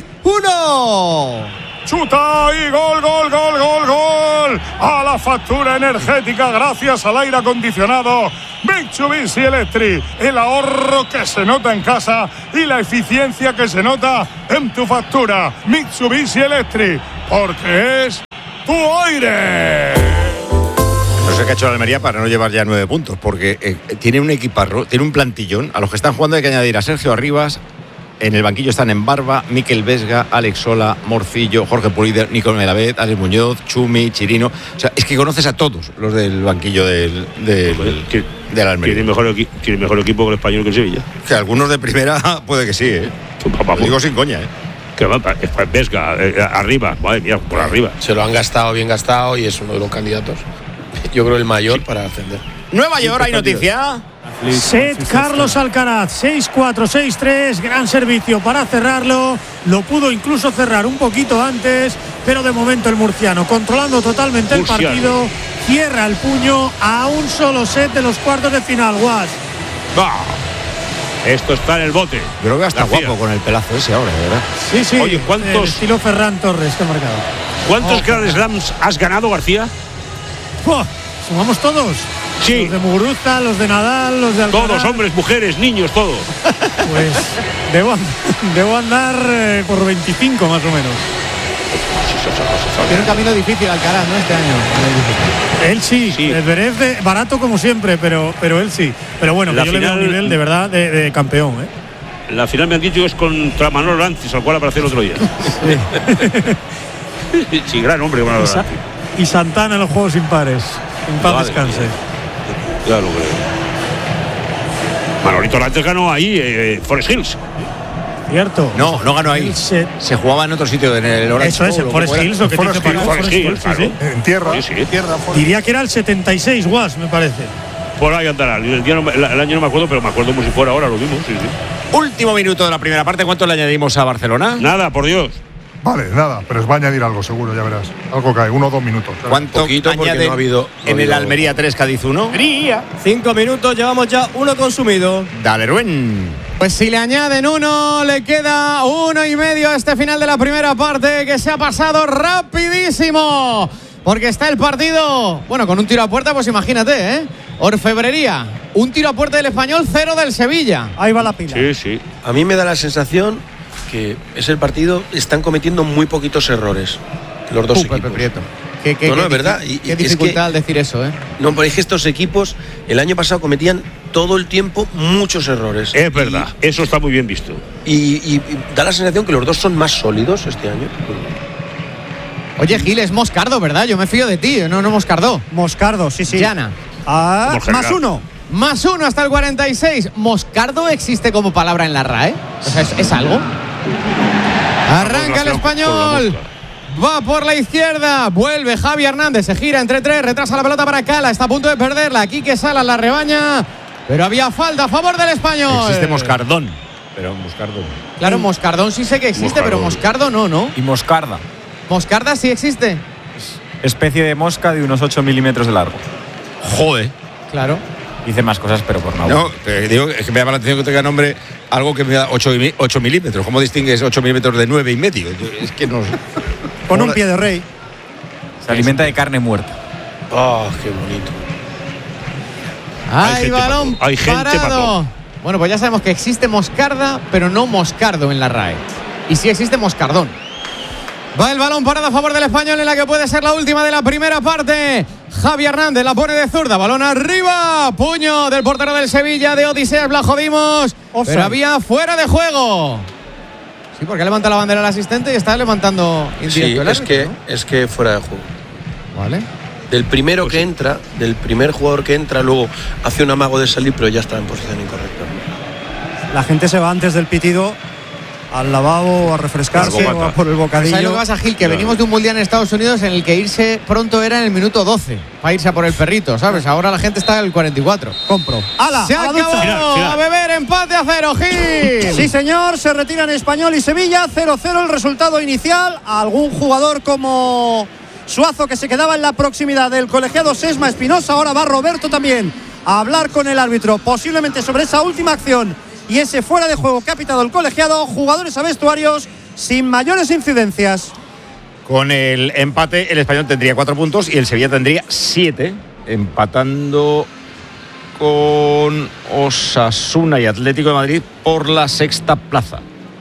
uno. Chuta y gol, gol, gol, gol, gol. A la factura energética gracias al aire acondicionado Mitsubishi Electric. El ahorro que se nota en casa y la eficiencia que se nota en tu factura. Mitsubishi Electric, porque es tu aire. No sé qué ha hecho la Almería para no llevar ya nueve puntos, porque eh, tiene un equiparro, tiene un plantillón. A los que están jugando hay que añadir a Sergio Arribas. En el banquillo están en Barba, Miquel Vesga, Alex Sola, Morcillo, Jorge Pulider, Nicolás Melamed, Alex Muñoz, Chumi, Chirino. O sea, es que conoces a todos los del banquillo del, del, del, de la Almería. ¿Tiene mejor, equi- ¿Tiene mejor equipo que el Español que el Sevilla? Que algunos de primera puede que sí, ¿eh? Lo digo sin coña, ¿eh? Que va, Vesga, eh, arriba, madre mía, por arriba. Se lo han gastado, bien gastado, y es uno de los candidatos. Yo creo el mayor sí. para ascender. Nueva York, hay noticia. Set Carlos Alcaraz, seis cuatro, seis tres, gran servicio para cerrarlo, lo pudo incluso cerrar un poquito antes, pero de momento el murciano, controlando totalmente murciano. el partido, cierra el puño a un solo set de los cuartos de final. Guas. Bah. Esto está en el bote. Creo que está guapo con el pelazo ese ahora, ¿verdad? Sí, sí. Oye, ¿cuántos? El estilo Ferran Torres que ha marcado. ¿Cuántos oh, Grand Slams has ganado, García? Oh, ¿sumamos todos? Sí. Los de Muguruza, los de Nadal, los de Alcaraz. Todos, hombres, mujeres, niños, todos. Pues debo, debo andar eh, por veinticinco más o menos. Tiene un camino difícil Alcaraz, ¿no? Este año. Él sí, sí. El Zverev de barato como siempre, pero, pero él sí. Pero bueno, que yo final, le veo un nivel de verdad de, de campeón, ¿eh? La final me han dicho que es contra Manolo Lancis, al cual apareció el otro día. Sí, sí, gran hombre Manolo y, Sa- y Santana en los juegos impares. En paz vale, descanse. Claro, creo. Manolito Lancis ganó ahí, eh, Forest Hills. Cierto. No, no ganó ahí. Se, se jugaba en otro sitio, en el Orange. Eso es, en Forest Hills, lo que Forest dice Hills, Forest Hills, claro. sí, sí. En tierra. Sí, sí. tierra Diría que era el setenta y seis, Guas, me parece. Por ahí andará. El, día no, el, el año no me acuerdo, pero me acuerdo como si fuera ahora lo mismo. Sí, sí. Último minuto de la primera parte. ¿Cuánto le añadimos a Barcelona? Nada, por Dios. Vale, nada, pero os va a añadir algo, seguro, ya verás. Algo cae, uno o dos minutos. ¿Sabes? ¿Cuánto añade no ha habido, no en ha habido... el Almería tres, Cádiz uno? Cinco minutos, llevamos ya uno consumido. Dale, Rubén. Pues si le añaden uno, le queda uno y medio a este final de la primera parte, que se ha pasado rapidísimo. Porque está el partido, bueno, con un tiro a puerta, pues imagínate, ¿eh? Orfebrería, un tiro a puerta del Español, cero del Sevilla. Ahí va la pila. Sí, sí. A mí me da la sensación que es el partido, están cometiendo muy poquitos errores los dos uh, equipos. Pepe Prieto. ¿Qué, qué, no, no, qué, es verdad. Y, qué dificultad al decir eso, ¿eh? No, pero es que estos equipos el año pasado cometían todo el tiempo muchos errores. Es verdad, y, eso está muy bien visto. Y, y, y da la sensación que los dos son más sólidos este año. Oye, Gil, es Moscardo, ¿verdad? Yo me fío de ti, no, no Moscardo. Moscardo, sí, sí. Llana. Ah, más uno. Más uno hasta el cuarenta y seis. ¿Moscardo existe como palabra en la R A E? O sea, ¿es, es algo? Arranca el Español. Va por la izquierda. Vuelve Javi Hernández. Se gira entre tres. Retrasa la pelota para Cala. Está a punto de perderla. Quique Salas la rebaña. Pero había falta a favor del Español. Existe Moscardón. Pero Moscardo. Claro, Moscardón sí sé que existe, Moscardón. Pero Moscardo no, ¿no? Y Moscarda. Moscarda sí existe. Especie de mosca de unos ocho milímetros de largo. Joder. Claro. Dice más cosas, pero por no. No, te digo, es que me llama la atención que tenga nombre algo que me da ocho milímetros. ¿Cómo distingues ocho milímetros de nueve y medio? Es que no. Con un pie de rey. Se alimenta de carne muerta. ¡Oh, qué bonito! ¡Ay, balón pato. Hay gente parado! pato. Bueno, pues ya sabemos que existe moscarda, pero no moscardo en la R A E. Y sí existe moscardón. Va el balón parado a favor del Español en la que puede ser la última de la primera parte. Javi Hernández la pone de zurda, balón arriba, puño del portero del Sevilla, de Odiseas, la jodimos, Offside. pero había fuera de juego. Sí, porque levanta la bandera el asistente y está levantando Sí, indirecto el es árbitro, que, ¿no? es que fuera de juego. Vale. Del primero que entra, del primer jugador que entra, luego hace un amago de salir, pero ya está en posición incorrecta. La gente se va antes del pitido al lavabo, a refrescarse o a por el bocadillo. ¿Sabes lo que pasa, Gil? Que venimos de un mundial en Estados Unidos en el que irse pronto era en el minuto doce para irse a por el perrito, ¿sabes? Ahora la gente está en el cuarenta y cuatro. Compro. ¡Hala! Se a la acabó. ducha. Final, final. A beber, empate a cero, Gil. Sí, señor, se retiran Español y Sevilla, cero cero el resultado inicial. Algún jugador como Suazo, que se quedaba en la proximidad del colegiado Sesma Espinosa. Ahora va Roberto también a hablar con el árbitro, posiblemente sobre esa última acción y ese fuera de juego que ha pitado el colegiado. Jugadores a vestuarios sin mayores incidencias. Con el empate, el Español tendría cuatro puntos y el Sevilla tendría siete, empatando con Osasuna y Atlético de Madrid por la sexta plaza.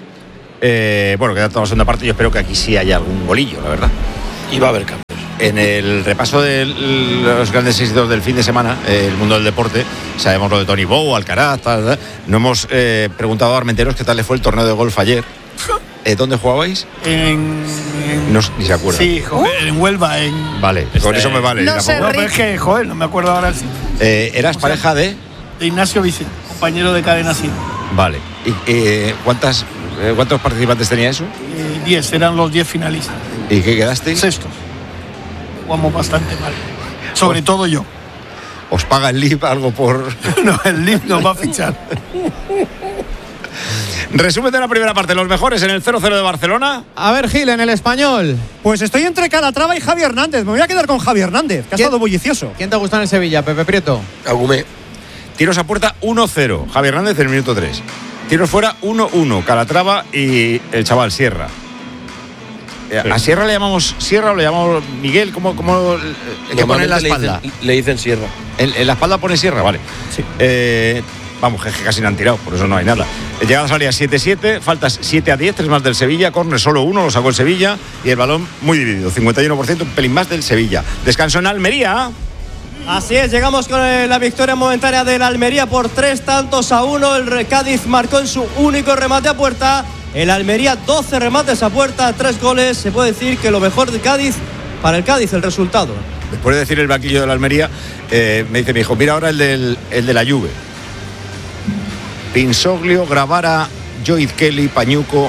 Eh, bueno, queda toda la segunda parte. Yo espero que aquí sí haya algún golillo, la verdad. Y va a haber cambios. En el repaso de los grandes éxitos del fin de semana, eh, el mundo del deporte, sabemos lo de Tony Bow, Alcaraz, tal, tal. No hemos eh, preguntado a Armenteros qué tal le fue el torneo de golf ayer. Eh, ¿Dónde jugabais? En, en No, ni se acuerda. Sí, joder, en Huelva. En, Vale, con eso me vale. No tampoco. sé, no, pero es que, joder, no me acuerdo ahora el sitio. Eh, ¿Eras pareja de...? De Ignacio Vicente, compañero de Cadena Cien. Vale. ¿Y eh, cuántas, eh, cuántos participantes tenía eso? Eh, diez, eran los diez finalistas. ¿Y qué quedasteis? Sextos. Jugamos bastante mal. Sobre todo yo. ¿Os paga el L I P algo por...? No, el L I P nos va a fichar. Resumen de la primera parte, los mejores en el cero cero de Barcelona. A ver, Gil, en el Español. Pues estoy entre Calatrava y Javi Hernández. Me voy a quedar con Javi Hernández, que ha ¿Quién? estado bullicioso. ¿Quién te gusta en el Sevilla, Pepe Prieto? Agumé. Tiros a puerta uno cero. Javi Hernández en el minuto tres. Tiros fuera uno uno. Calatrava y el chaval Sierra. Eh, ¿A Sierra le llamamos Sierra o le llamamos Miguel? ¿Cómo, cómo eh, que pone en la Normalmente espalda? Le dicen, le dicen Sierra. En, en la espalda pone Sierra, vale. Sí. Eh, vamos, que casi no han tirado, por eso no hay nada. Llegadas al área siete siete, faltas siete a diez, tres más del Sevilla, córner solo uno, lo sacó el Sevilla y el balón muy dividido, cincuenta y uno por ciento, un pelín más del Sevilla. Descanso en Almería. Así es, llegamos con la victoria momentánea del Almería por tres tantos a uno. El Cádiz marcó en su único remate a puerta. El Almería doce remates a puerta, tres goles. Se puede decir que lo mejor de Cádiz, para el Cádiz, el resultado. Después de decir el banquillo de la Almería, eh, me dice mi hijo, mira ahora el, del, el de la Juve. Pinsoglio, Gravara, Joid Kelly, Pañuco,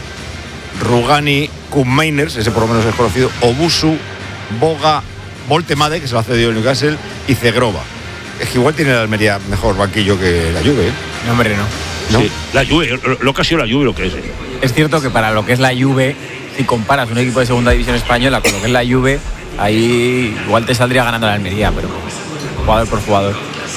Rugani, Kuhn-Meiners, ese por lo menos es conocido, Obusu, Boga, Voltemade, que se lo ha cedido el Newcastle, y Zegrova. Es que igual tiene la Almería mejor banquillo que la Juve, ¿eh? No, hombre, no. ¿No? Sí, la Juve, lo, lo que ha sido la Juve, lo que es. Es cierto que para lo que es la Juve, si comparas un equipo de segunda división española con lo que es la Juve, ahí igual te saldría ganando la Almería, pero jugador por jugador.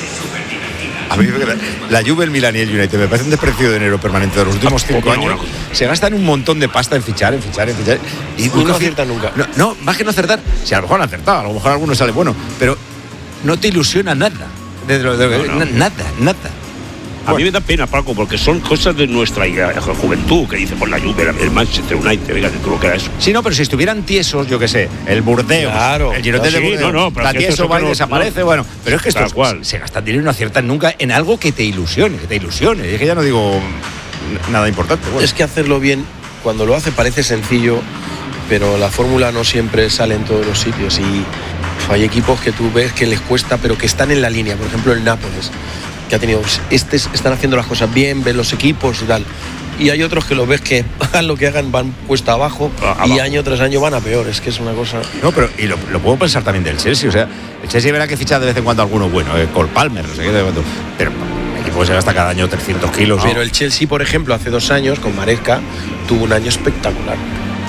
A mí la Juve, el Milan y el United me parece un desprecio de dinero permanente de los últimos cinco no, años. no. Se gastan un montón de pasta en fichar, en fichar, en fichar. Y, Y no aciertan nunca. No, no, más que no acertar. Si a lo mejor han acertado, a lo mejor alguno sale bueno, pero no te ilusiona nada. De lo- de lo- No, no. Nada, nada. A mí me da pena, Paco, porque son cosas de nuestra juventud, que dice por la Juve, el Manchester United, venga, tú lo que era eso. Sí, no, pero si estuvieran tiesos, yo qué sé, el Burdeos, Claro. el Girondins Sí, de Burdeos, no, no, pero la si tieso estos va y no- desaparece, no. bueno, pero es que Tal estos cual. se gastan dinero y no aciertan nunca en algo que te ilusione, que te ilusione. Es que ya no digo nada importante. Bueno. Es que hacerlo bien, cuando lo hace parece sencillo, pero la fórmula no siempre sale en todos los sitios. Y uf, hay equipos que tú ves que les cuesta, pero que están en la línea. Por ejemplo, el Nápoles, que ha tenido, este, están haciendo las cosas bien, ven los equipos y tal. Y hay otros que lo ves que hagan lo que hagan, van cuesta abajo, Ah, y abajo. año tras año van a peor. Es que es una cosa. No, pero y lo, lo puedo pensar también del Chelsea. O sea, el Chelsea verá que ficha de vez en cuando alguno bueno, eh, Cole Palmer, no sé qué, de cuando, pero el equipo que se gasta cada año trescientos kilos. Pero ¿no? el Chelsea, por ejemplo, hace dos años, con Maresca, tuvo un año espectacular.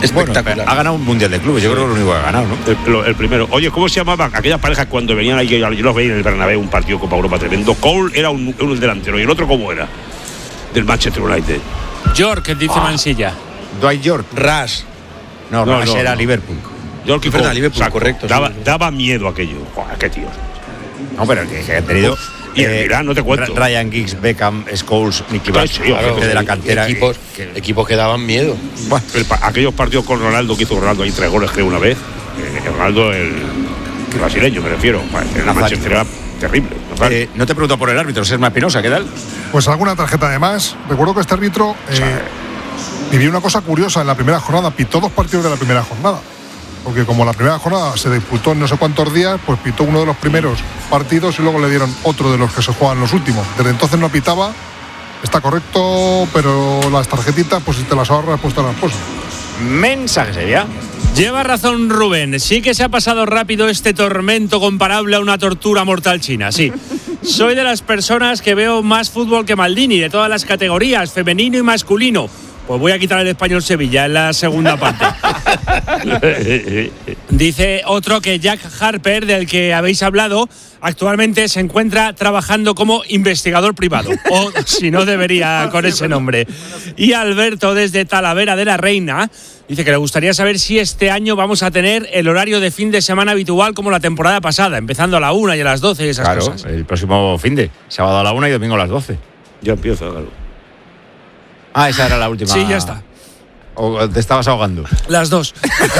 espectacular. Bueno, ha ganado un mundial de clubes, yo creo que es lo único que ha ganado, ¿no? El, el primero. Oye, ¿cómo se llamaban aquellas parejas cuando venían ahí? Yo los veía en el Bernabéu, un partido Copa Europa tremendo. Cole era un, un delantero, ¿y el otro cómo era? Del Manchester United. York, dice ah. Mansilla. Dwight York. Rush. No, no, Rush no, era no. Liverpool. York y Cole. Cole, Liverpool, exacto. correcto. Daba, sí, sí. daba miedo aquello. Joder, qué tío. No, pero que, que ha tenido. Y el Milán, no te cuento. Ryan Giggs, Beckham, Scholes, Nicky Butt, Sí, claro, gente de la cantera. Equipos que, que, equipos que daban miedo. Bueno, el, aquellos partidos con Ronaldo que hizo Ronaldo ahí tres goles, creo, una vez. Eh, Ronaldo, el, el brasileño, me refiero. En la Manchester era terrible. ¿No, eh, no te pregunto por el árbitro, Sesma Espinosa, ¿qué tal? Pues alguna tarjeta de más. Recuerdo que este árbitro eh, o sea, vivió una cosa curiosa en la primera jornada, pitó dos partidos de la primera jornada. Porque como la primera jornada se disputó en no sé cuántos días, pues pitó uno de los primeros partidos y luego le dieron otro de los que se juegan los últimos. Desde entonces no pitaba, está correcto, pero las tarjetitas, pues si te las ahorras, pues te las puestas. Mensaje sería. Lleva razón Rubén, sí que se ha pasado rápido este tormento comparable a una tortura mortal china, sí. Soy de las personas que veo más fútbol que Maldini, de todas las categorías, femenino y masculino. Pues voy a quitar el Español Sevilla en la segunda parte. Dice otro que Jack Harper, del que habéis hablado, actualmente se encuentra trabajando como investigador privado. O si no, debería con ese nombre. Y Alberto, desde Talavera de la Reina, dice que le gustaría saber si este año vamos a tener el horario de fin de semana habitual como la temporada pasada, empezando a la una y a las doce y esas claro, cosas. El próximo fin de sábado a la una y domingo a las doce. Ya empieza, claro. Ah, esa era la última. Sí, ya está. ¿O te estabas ahogando? Las dos.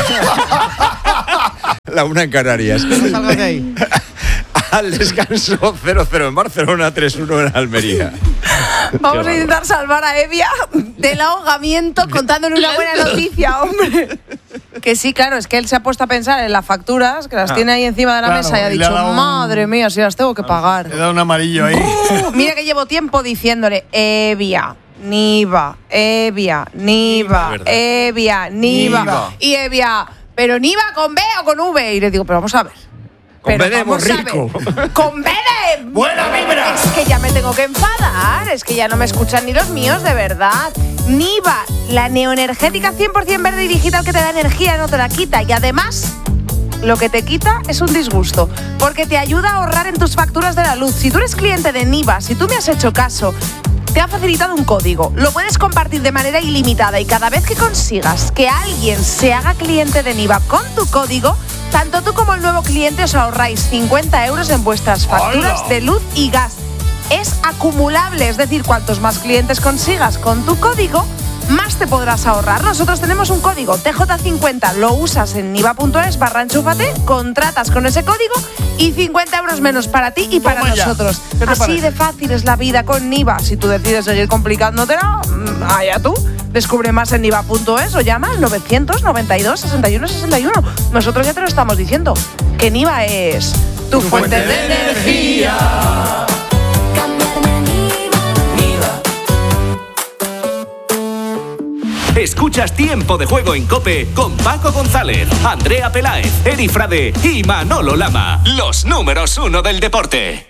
La una en Canarias. No salgas de ahí. Al descanso cero cero en Barcelona, tres uno en Almería. Vamos a intentar salvar a Evia del ahogamiento contándole una buena noticia, hombre. Que sí, claro, es que él se ha puesto a pensar en las facturas, que las ah, tiene ahí encima de la claro, mesa y ha dicho, un... madre mía, si las tengo que pagar. Le da un amarillo ahí. Uh, mira que llevo tiempo diciéndole, Evia, Niva, Evia, Niva, Evia, Niva. Y Evia, pero Niva con B o con V. Y le digo, pero vamos a ver. Con B de rico. Con B de... ¡Buena vibra! Es que ya me tengo que enfadar. Es que ya no me escuchan ni los míos, de verdad. Niva, la neoenergética cien por ciento verde y digital que te da energía, no te la quita. Y además, lo que te quita es un disgusto. Porque te ayuda a ahorrar en tus facturas de la luz. Si tú eres cliente de Niva, si tú me has hecho caso, te ha facilitado un código. Lo puedes compartir de manera ilimitada y cada vez que consigas que alguien se haga cliente de Niva con tu código, tanto tú como el nuevo cliente os ahorráis cincuenta euros en vuestras facturas ¡Hola! De luz y gas. Es acumulable, es decir, cuantos más clientes consigas con tu código, más te podrás ahorrar. Nosotros tenemos un código T J cincuenta, lo usas en niva punto es barra enchúfate, contratas con ese código y cincuenta euros menos para ti y para Toma nosotros. Así parece? De fácil es la vida con Niva. Si tú decides seguir complicándotela, allá tú. Descubre más en niva punto es o llama al novecientos noventa y dos sesenta y uno sesenta y uno. Nosotros ya te lo estamos diciendo, que Niva es tu, tu fuente, fuente de energía. Escuchas Tiempo de Juego en COPE con Paco González, Andrea Peláez, Eri Frade y Manolo Lama. Los números uno del deporte.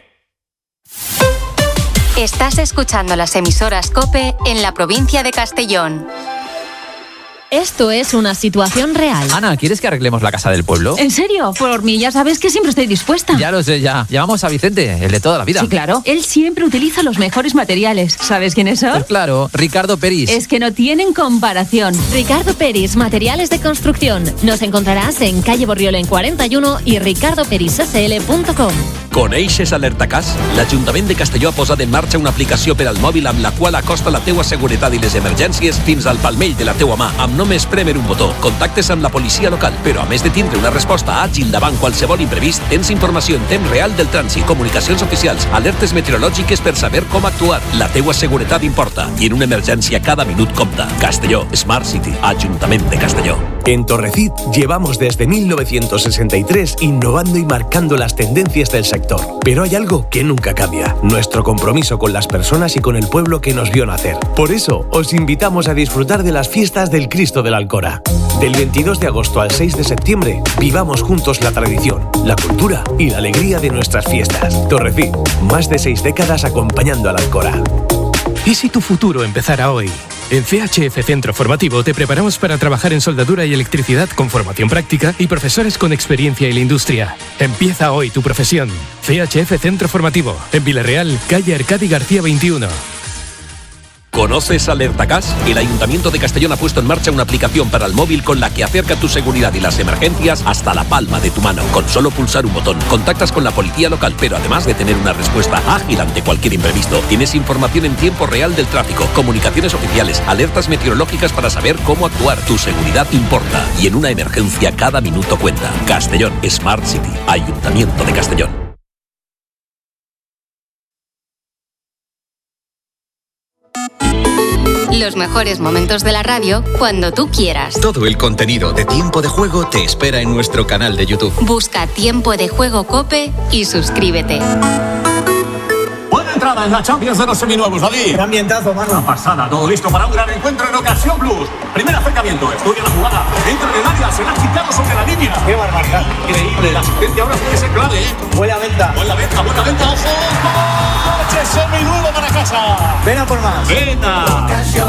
Estás escuchando las emisoras COPE en la provincia de Castellón. Esto es una situación real. Ana, ¿quieres que arreglemos la casa del pueblo? ¿En serio? Por mí ya sabes que siempre estoy dispuesta. Ya lo sé, ya. Llamamos a Vicente, el de toda la vida. Sí, claro. Él siempre utiliza los mejores materiales. ¿Sabes quiénes son? Pues claro, Ricardo Peris. Es que no tienen comparación. Ricardo Peris, materiales de construcción. Nos encontrarás en calle Borriol en cuarenta y uno y ricardo peris s l punto com. Coneixes Alertacàs? L'Ajuntament de Castelló ha posat en marxa una aplicació per al mòbil amb la qual acosta la teua seguretat i les emergències fins al palmell de la teua mà, amb només prémer un botó. Contactes amb la policia local, però a més de tindre una resposta àgil davant qualsevol imprevist, tens informació en temps real del trànsit, comunicacions oficials, alertes meteorològiques per saber com actuar. La teua seguretat importa i en una emergència cada minut compta. Castelló, Smart City, Ajuntament de Castelló. En Torrecid llevamos desde mil novecientos sesenta y tres innovando y marcando las tendencias del sector. Pero hay algo que nunca cambia, nuestro compromiso con las personas y con el pueblo que nos vio nacer. Por eso, os invitamos a disfrutar de las fiestas del Cristo de la Alcora. Del veintidós de agosto al seis de septiembre, vivamos juntos la tradición, la cultura y la alegría de nuestras fiestas. Torrecid, más de seis décadas acompañando a la Alcora. ¿Y si tu futuro empezara hoy? En C H F Centro Formativo te preparamos para trabajar en soldadura y electricidad con formación práctica y profesores con experiencia en la industria. Empieza hoy tu profesión. C H F Centro Formativo, en Villarreal, calle Arcadi García veintiuno. ¿Conoces Alertacas? El Ayuntamiento de Castellón ha puesto en marcha una aplicación para el móvil con la que acerca tu seguridad y las emergencias hasta la palma de tu mano. Con solo pulsar un botón, contactas con la policía local, pero además de tener una respuesta ágil ante cualquier imprevisto, tienes información en tiempo real del tráfico, comunicaciones oficiales, alertas meteorológicas para saber cómo actuar. Tu seguridad importa y en una emergencia cada minuto cuenta. Castellón Smart City, Ayuntamiento de Castellón. Los mejores momentos de la radio cuando tú quieras. Todo el contenido de Tiempo de Juego te espera en nuestro canal de YouTube. Busca Tiempo de Juego COPE y suscríbete. Buena entrada en la Champions de los seminuevos, David. Qué ambientazo, mano. Una pasada, todo listo para un gran encuentro en Ocasión Plus. Primer acercamiento, estudia la jugada. Entra en el área, se la ha quitado sobre la línea. Qué barbaridad. Increíble, la asistencia ahora puede ser clave, ¿eh? Buena venta. Buena venta, buena venta, ojo. ¡Coche seminuevo para casa! Ven a por más. Venta.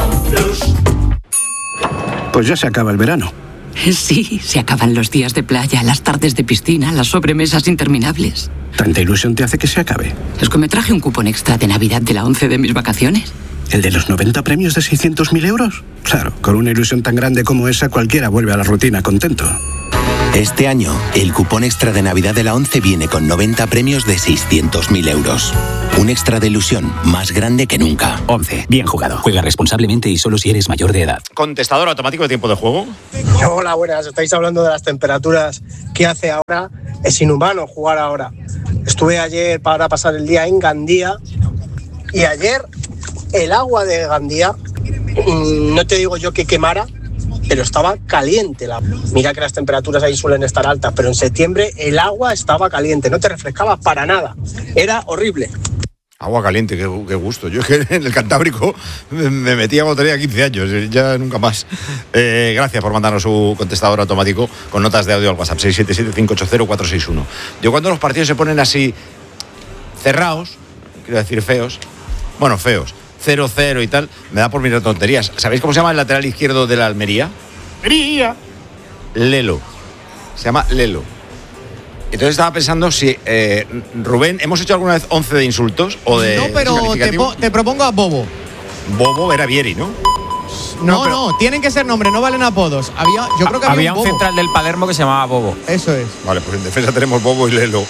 Pues ya se acaba el verano. Sí, se acaban los días de playa, las tardes de piscina, las sobremesas interminables. ¿Tanta ilusión te hace que se acabe? Es que me traje un cupón extra de Navidad de la ONCE de mis vacaciones. ¿El de los noventa premios de seiscientos mil euros? Claro, con una ilusión tan grande como esa, cualquiera vuelve a la rutina contento. Este año, el cupón extra de Navidad de la ONCE viene con noventa premios de seiscientos mil euros. Un extra de ilusión más grande que nunca. ONCE, bien jugado. Juega responsablemente y solo si eres mayor de edad. ¿Contestador automático de tiempo de juego? Hola, buenas. Estáis hablando de las temperaturas que hace ahora. Es inhumano jugar ahora. Estuve ayer para pasar el día en Gandía y ayer el agua de Gandía, no te digo yo que quemara, pero estaba caliente. Mira que las temperaturas ahí suelen estar altas, pero en septiembre el agua estaba caliente, no te refrescaba para nada. Era horrible. Agua caliente, qué, qué gusto. Yo es que en el Cantábrico me, me metí a botería quince años, ya nunca más. Eh, gracias por mandarnos su contestador automático con notas de audio al WhatsApp seis siete siete, cinco ocho cero, cuatro seis uno. Yo cuando los partidos se ponen así cerrados, quiero decir feos, bueno, feos, cero cero y tal, me da por mirar tonterías. ¿Sabéis cómo se llama el lateral izquierdo de la Almería? Almería. Lelo. Se llama Lelo. Entonces estaba pensando si, eh, Rubén, ¿hemos hecho alguna vez once de insultos o de No, pero te, po- te propongo a Bobo. Bobo era Vieri, ¿no? No, no, no, tienen que ser nombres, no valen apodos. Había, yo creo que había, había un, un Bobo. central del Palermo que se llamaba Bobo. Eso es. Vale, pues en defensa tenemos Bobo y Lelo.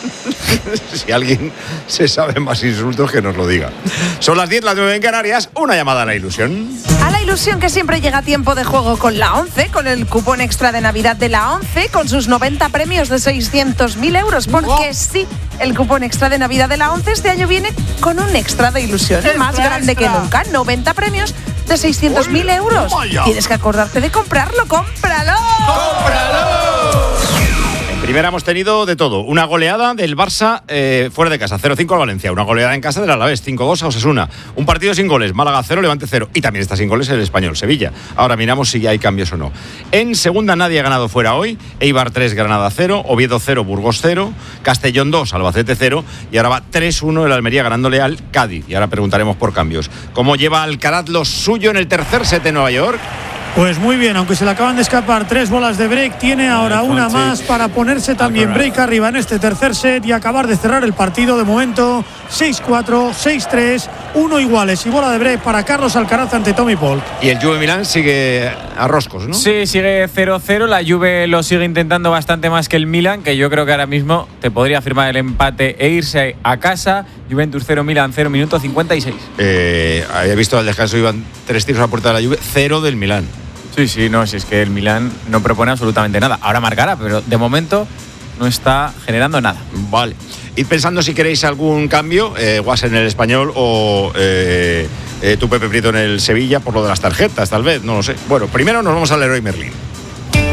Si alguien se sabe más insultos, que nos lo diga. Son las diez, las nueve en Canarias. Una llamada a la ilusión. A la ilusión que siempre llega a tiempo de juego con la ONCE, con el cupón extra de Navidad de la ONCE, con sus noventa premios de seiscientos mil euros. Porque oh. sí, el cupón extra de Navidad de la ONCE este año viene con un extra de ilusión extra, más grande extra. que nunca. noventa premios de seiscientos mil euros. Tienes que acordarte de comprarlo. ¡Cómpralo! ¡Cómpralo! Primera hemos tenido de todo. Una goleada del Barça eh, fuera de casa, cero cinco al Valencia. Una goleada en casa del Alavés, cinco dos a Osasuna. Un partido sin goles, Málaga cero, Levante cero. Y también está sin goles el Español, Sevilla. Ahora miramos si hay cambios o no. En segunda nadie ha ganado fuera hoy. Eibar tres, Granada cero, Oviedo cero, Burgos cero, Castellón dos, Albacete cero. Y ahora va tres uno el Almería ganándole al Cádiz. Y ahora preguntaremos por cambios. ¿Cómo lleva Alcaraz lo suyo en el tercer set en Nueva York? Pues muy bien, aunque se le acaban de escapar tres bolas de break, tiene ahora una más para ponerse también break arriba en este tercer set y acabar de cerrar el partido. De momento seis cuatro, seis tres, uno iguales y bola de break para Carlos Alcaraz ante Tommy Paul. Y el Juve Milán sigue a roscos, ¿no? Sí, sigue cero cero, la Juve lo sigue intentando bastante más que el Milan, que yo creo que ahora mismo te podría firmar el empate e irse a casa. Juventus cero, Milan cero, minuto cincuenta y seis. Eh, había visto al descanso, iban tres tiros a la puerta de la Juve, cero del Milán. Sí, sí, no, si es que el Milán no propone absolutamente nada. Ahora marcará, pero de momento no está generando nada. Vale. Id pensando si queréis algún cambio, eh, Guas en el Español o eh, eh, tu Pepe Prieto en el Sevilla, por lo de las tarjetas, tal vez, no lo sé. Bueno, primero nos vamos al Leroy Merlin. Pues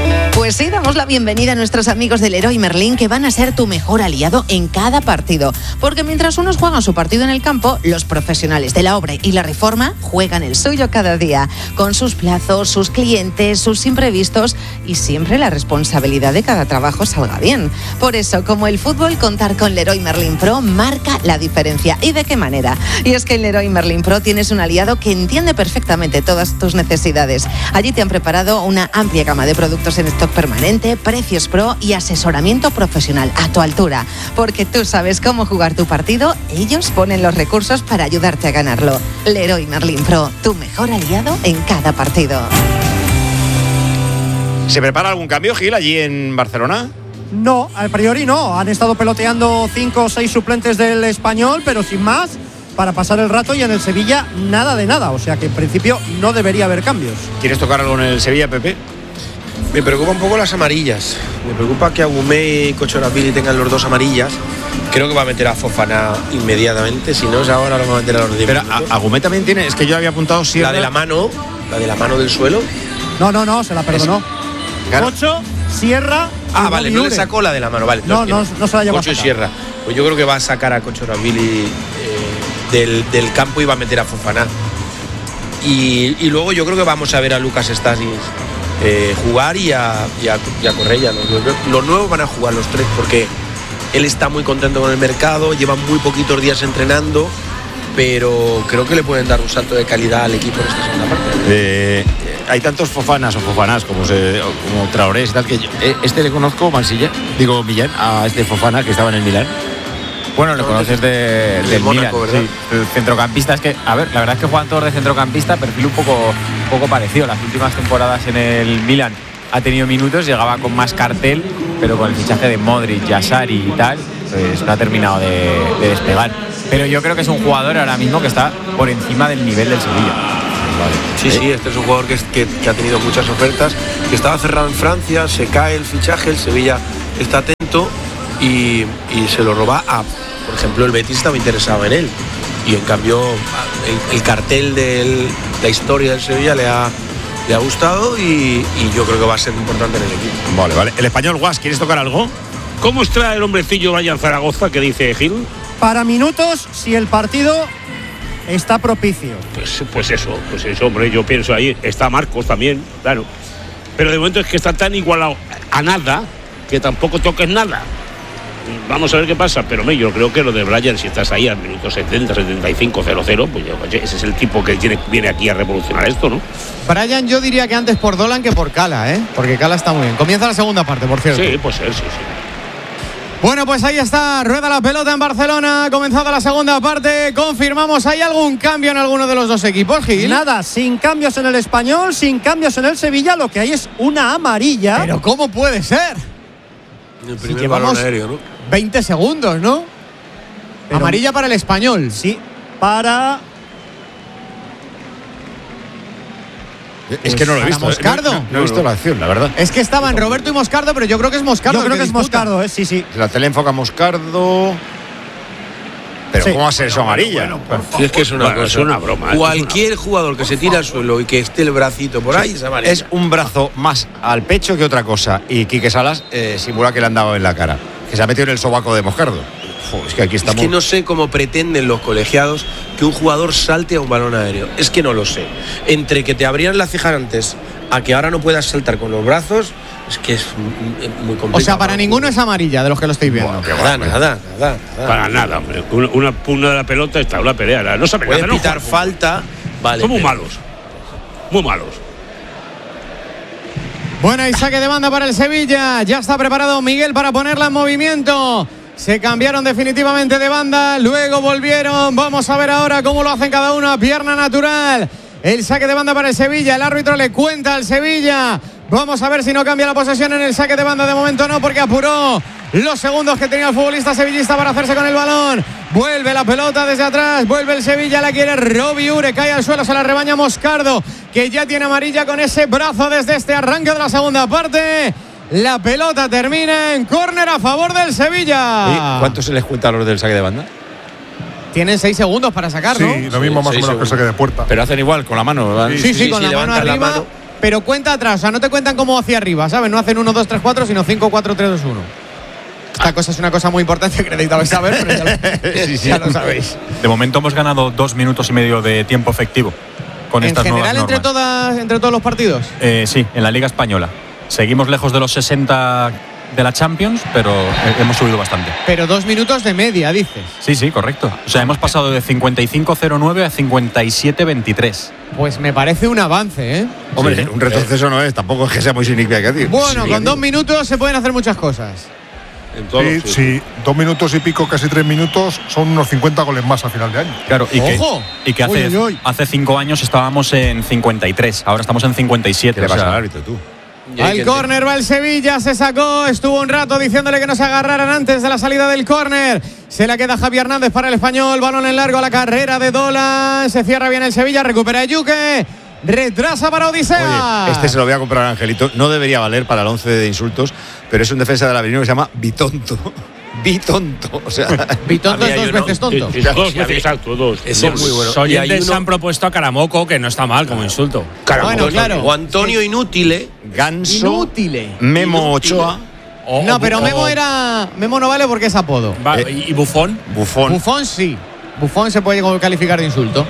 Pues sí, damos la bienvenida a nuestros amigos del Leroy Merlin, que van a ser tu mejor aliado en cada partido. Porque mientras unos juegan su partido en el campo, los profesionales de la obra y la reforma juegan el suyo cada día, con sus plazos, sus clientes, sus imprevistos y siempre la responsabilidad de cada trabajo salga bien. Por eso, como el fútbol, contar con Leroy Merlin Pro marca la diferencia. ¿Y de qué manera? Y es que en Leroy Merlin Pro tienes un aliado que entiende perfectamente todas tus necesidades. Allí te han preparado una amplia gama de productos en stock permanente, precios pro y asesoramiento profesional a tu altura. Porque tú sabes cómo jugar tu partido, ellos ponen los recursos para ayudarte a ganarlo. Leroy Merlin Pro, tu mejor aliado en cada partido. ¿Se prepara algún cambio, Gil, allí en Barcelona? No, a priori no. Han estado peloteando cinco o seis suplentes del Español, pero sin más, para pasar el rato, y en el Sevilla nada de nada. O sea que en principio no debería haber cambios. ¿Quieres tocar algo en el Sevilla, Pepe? Me preocupa un poco las amarillas. Me preocupa que Agumé y Kochoravili tengan los dos amarillas. Creo que va a meter a Fofana inmediatamente. Si no es ahora, lo va a meter a los diez Pero minutos. Agumé también tiene... Es que yo había apuntado Sierra. La de la mano, la de la mano del suelo. No, no, no, se la perdonó. Claro. Ocho, Sierra. Ah, vale, no le sacó la de la mano. Vale, no, no, no, no se la llevó. Ocho y Sierra. Pues yo creo que va a sacar a Kochoravili eh, del, del campo y va a meter a Fofana. Y, y luego yo creo que vamos a ver a Lucas Stasis eh, jugar y a, y a, y a Correia. Los, los nuevos van a jugar los tres porque él está muy contento con el mercado, lleva muy poquitos días entrenando, pero creo que le pueden dar un salto de calidad al equipo en esta segunda parte. Eh, hay tantos Fofanas o Fofanas como, se, como Traorés y tal, que yo, eh, este le conozco, Mansilla, digo Millán, a este Fofana que estaba en el Milán. Bueno, lo conoces de, del Mónaco, Milan, ¿verdad? Sí, el centrocampista. Es que, a ver, la verdad es que juegan todos de centrocampista, perfil un poco, un poco parecido. Las últimas temporadas en el Milan ha tenido minutos, llegaba con más cartel, pero con el fichaje de Modric, Yassari y tal, pues no ha terminado de, de despegar. Pero yo creo que es un jugador ahora mismo que está por encima del nivel del Sevilla. Vale. Sí, sí, este es un jugador que, que, que ha tenido muchas ofertas, que estaba cerrado en Francia, se cae el fichaje, el Sevilla está atento y, y se lo roba a, por ejemplo, el Betis estaba interesado en él y en cambio el, el cartel de la historia del Sevilla le ha, le ha gustado y, y yo creo que va a ser importante en el equipo. Vale, vale. El español, Guas, ¿quieres tocar algo? ¿Cómo está el hombrecillo Brian Zaragoza que dice Gil? Para minutos, si el partido está propicio. Pues, pues eso, pues eso, hombre, yo pienso ahí. Está Marcos también, claro. Pero de momento es que está tan igualado a nada que tampoco toques nada. Vamos a ver qué pasa, pero me, yo creo que lo de Brian, si estás ahí al minuto setenta, setenta y cinco, cero cero, pues oye, ese es el tipo que tiene, viene aquí a revolucionar esto, ¿no? Brian, yo diría que antes por Dolan que por Cala, ¿eh? Porque Cala está muy bien. Comienza la segunda parte, por cierto. Sí, puede ser, sí, sí. Bueno, pues ahí está, rueda la pelota en Barcelona, ha comenzado la segunda parte, confirmamos, ¿hay algún cambio en alguno de los dos equipos, Gil? Nada, sin cambios en el Español, sin cambios en el Sevilla, lo que hay es una amarilla. ¿Pero cómo puede ser? El primer si balón aéreo, ¿no? veinte segundos, ¿no? Pero amarilla para el Español. Sí, para... Es pues que no lo he visto. Moscardo. No, no, no he visto la acción, la verdad. Es que estaban Roberto y Moscardo, pero yo creo que es Moscardo. Yo creo que, que es disputa. Moscardo, ¿eh? Sí, sí. La tele enfoca a Moscardo. Pero Sí. ¿cómo va a ser eso amarilla? Bueno, bueno, Sí, es que es una, bueno, cosa. es una broma. ¿eh? Cualquier jugador que se tira al suelo y que esté el bracito por ahí es amarilla. Es un brazo más al pecho que otra cosa. Y Quique Salas eh, simula que le han dado en la cara. Que se ha metido en el sobaco de Moscardo. Uf, es que aquí estamos. Es que no sé cómo pretenden los colegiados que un jugador salte a un balón aéreo. Es que no lo sé. Entre que te abrían la ceja antes a que ahora no puedas saltar con los brazos, es que es muy complicado. O sea, para ninguno es amarilla de los que lo estáis viendo. Bueno, nada, nada, nada, nada. Para nada, hombre. Una, una pugna de la pelota está una pelea. No sabe Puede nada, no pitar juega. falta. Vale. Son muy pero- malos. Muy malos. Bueno, y saque de banda para el Sevilla. Ya está preparado Miguel para ponerla en movimiento. Se cambiaron definitivamente de banda, luego volvieron. Vamos a ver ahora cómo lo hacen cada uno a pierna natural. El saque de banda para el Sevilla. El árbitro le cuenta al Sevilla. Vamos a ver si no cambia la posesión en el saque de banda. De momento no, porque apuró los segundos que tenía el futbolista sevillista para hacerse con el balón. Vuelve la pelota desde atrás. Vuelve el Sevilla, la quiere Robi Ure. Cae al suelo, se la rebaña Moscardo, que ya tiene amarilla con ese brazo desde este arranque de la segunda parte. La pelota termina en córner a favor del Sevilla. Oye, ¿cuánto se les cuenta a los del saque de banda? Tienen seis segundos para sacar, ¿no? Sí, lo mismo más o menos que el saque de puerta. Pero hacen igual, con la mano, ¿verdad? Sí, sí, sí, con la mano arriba. La mano, pero cuenta atrás, o sea, no te cuentan como hacia arriba, ¿sabes? No hacen uno, dos, tres, cuatro, sino cinco, cuatro, tres, dos, uno. Esta cosa es una cosa muy importante que necesitabais saber, pero ya lo, sí, sí. ya lo sabéis. De momento hemos ganado dos minutos y medio de tiempo efectivo con ¿En estas general nuevas entre, normas. todas, entre todos los partidos? Eh, sí, en la Liga Española. Seguimos lejos de los sesenta de la Champions, pero hemos subido bastante. Pero dos minutos de media, dices. Sí, sí, correcto. O sea, hemos pasado de cincuenta y cinco cero nueve a cincuenta y siete veintitrés. Pues me parece un avance, ¿eh? Hombre, sí, un retroceso no es, tampoco es que sea muy significativo. Bueno, sí, con dos minutos se pueden hacer muchas cosas. Sí, sí, dos minutos y pico, casi tres minutos, son unos cincuenta goles más a final de año. Claro, y ¡Ojo! que, y que hace, Uy, uy, uy. hace cinco años estábamos en cincuenta y tres, ahora estamos en cincuenta y siete. ¿Qué le o sea, pasa al árbitro, tú? Al córner va el Sevilla, se sacó, estuvo un rato diciéndole que no se agarraran antes de la salida del córner. Se la queda Javi Hernández para el Español, balón en largo a la carrera de Dolan, se cierra bien el Sevilla, recupera Yuque, retrasa para Odisea. Oye, este se lo voy a comprar a Angelito, no debería valer para el once de insultos, pero es un defensa del Avenida que se llama Bitonto. Bitonto, o sea, Bitonto es dos veces tonto. Sí, sí, dos veces exacto, dos. Ese es muy bueno. Los oyentes uno, han propuesto a Caramoco, que no está mal como insulto. Caramoco, bueno, claro. O Antonio Inútile. Ganso, Inútile. Memo Inútile. Ochoa. O, No, o- pero o- Memo era. Memo no vale porque es apodo. Va, Eh, ¿Y Bufón? Bufón. Bufón sí. Bufón se puede calificar de insulto.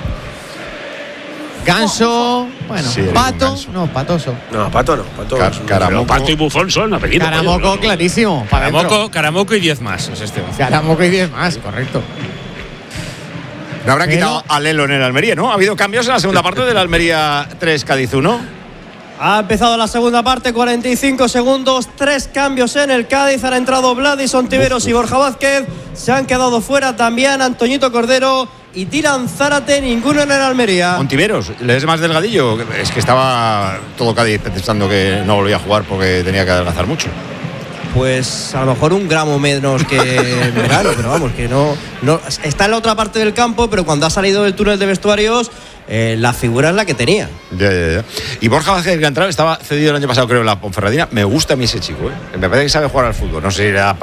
Ganso. Bueno, Sí, eres un Pato. ganso. No, Patoso. No, Pato no. Pato Car- es un- Caramoco. Pero Pato y Bufón son apellidos. Caramoco, coño. clarísimo. pa' dentro. Caramoco, Caramoco y diez más. Es este. Caramoco y diez más, correcto. No habrán Pero- quitado a Lelo en el Almería, ¿no? Ha habido cambios en la segunda parte del Almería tres Cádiz uno. Ha empezado la segunda parte, cuarenta y cinco segundos, tres cambios en el Cádiz. Han entrado Vladis Ontiveros y Borja Vázquez. Se han quedado fuera también Antoñito Cordero y Dylan Zárate, ninguno en el Almería. Ontiveros, ¿le es más delgadillo? Es que estaba todo Cádiz pensando que no volvía a jugar porque tenía que adelgazar mucho. Pues a lo mejor un gramo menos que en verano, pero vamos, que no, no. Está en la otra parte del campo, pero cuando ha salido del túnel de vestuarios, eh, la figura es la que tenía. Ya, ya, ya. Y Borja Vázquez, que entrar, estaba cedido el año pasado, creo, en la Ponferradina. Me gusta a mí ese chico, ¿eh? Me parece que sabe jugar al fútbol. No sé si era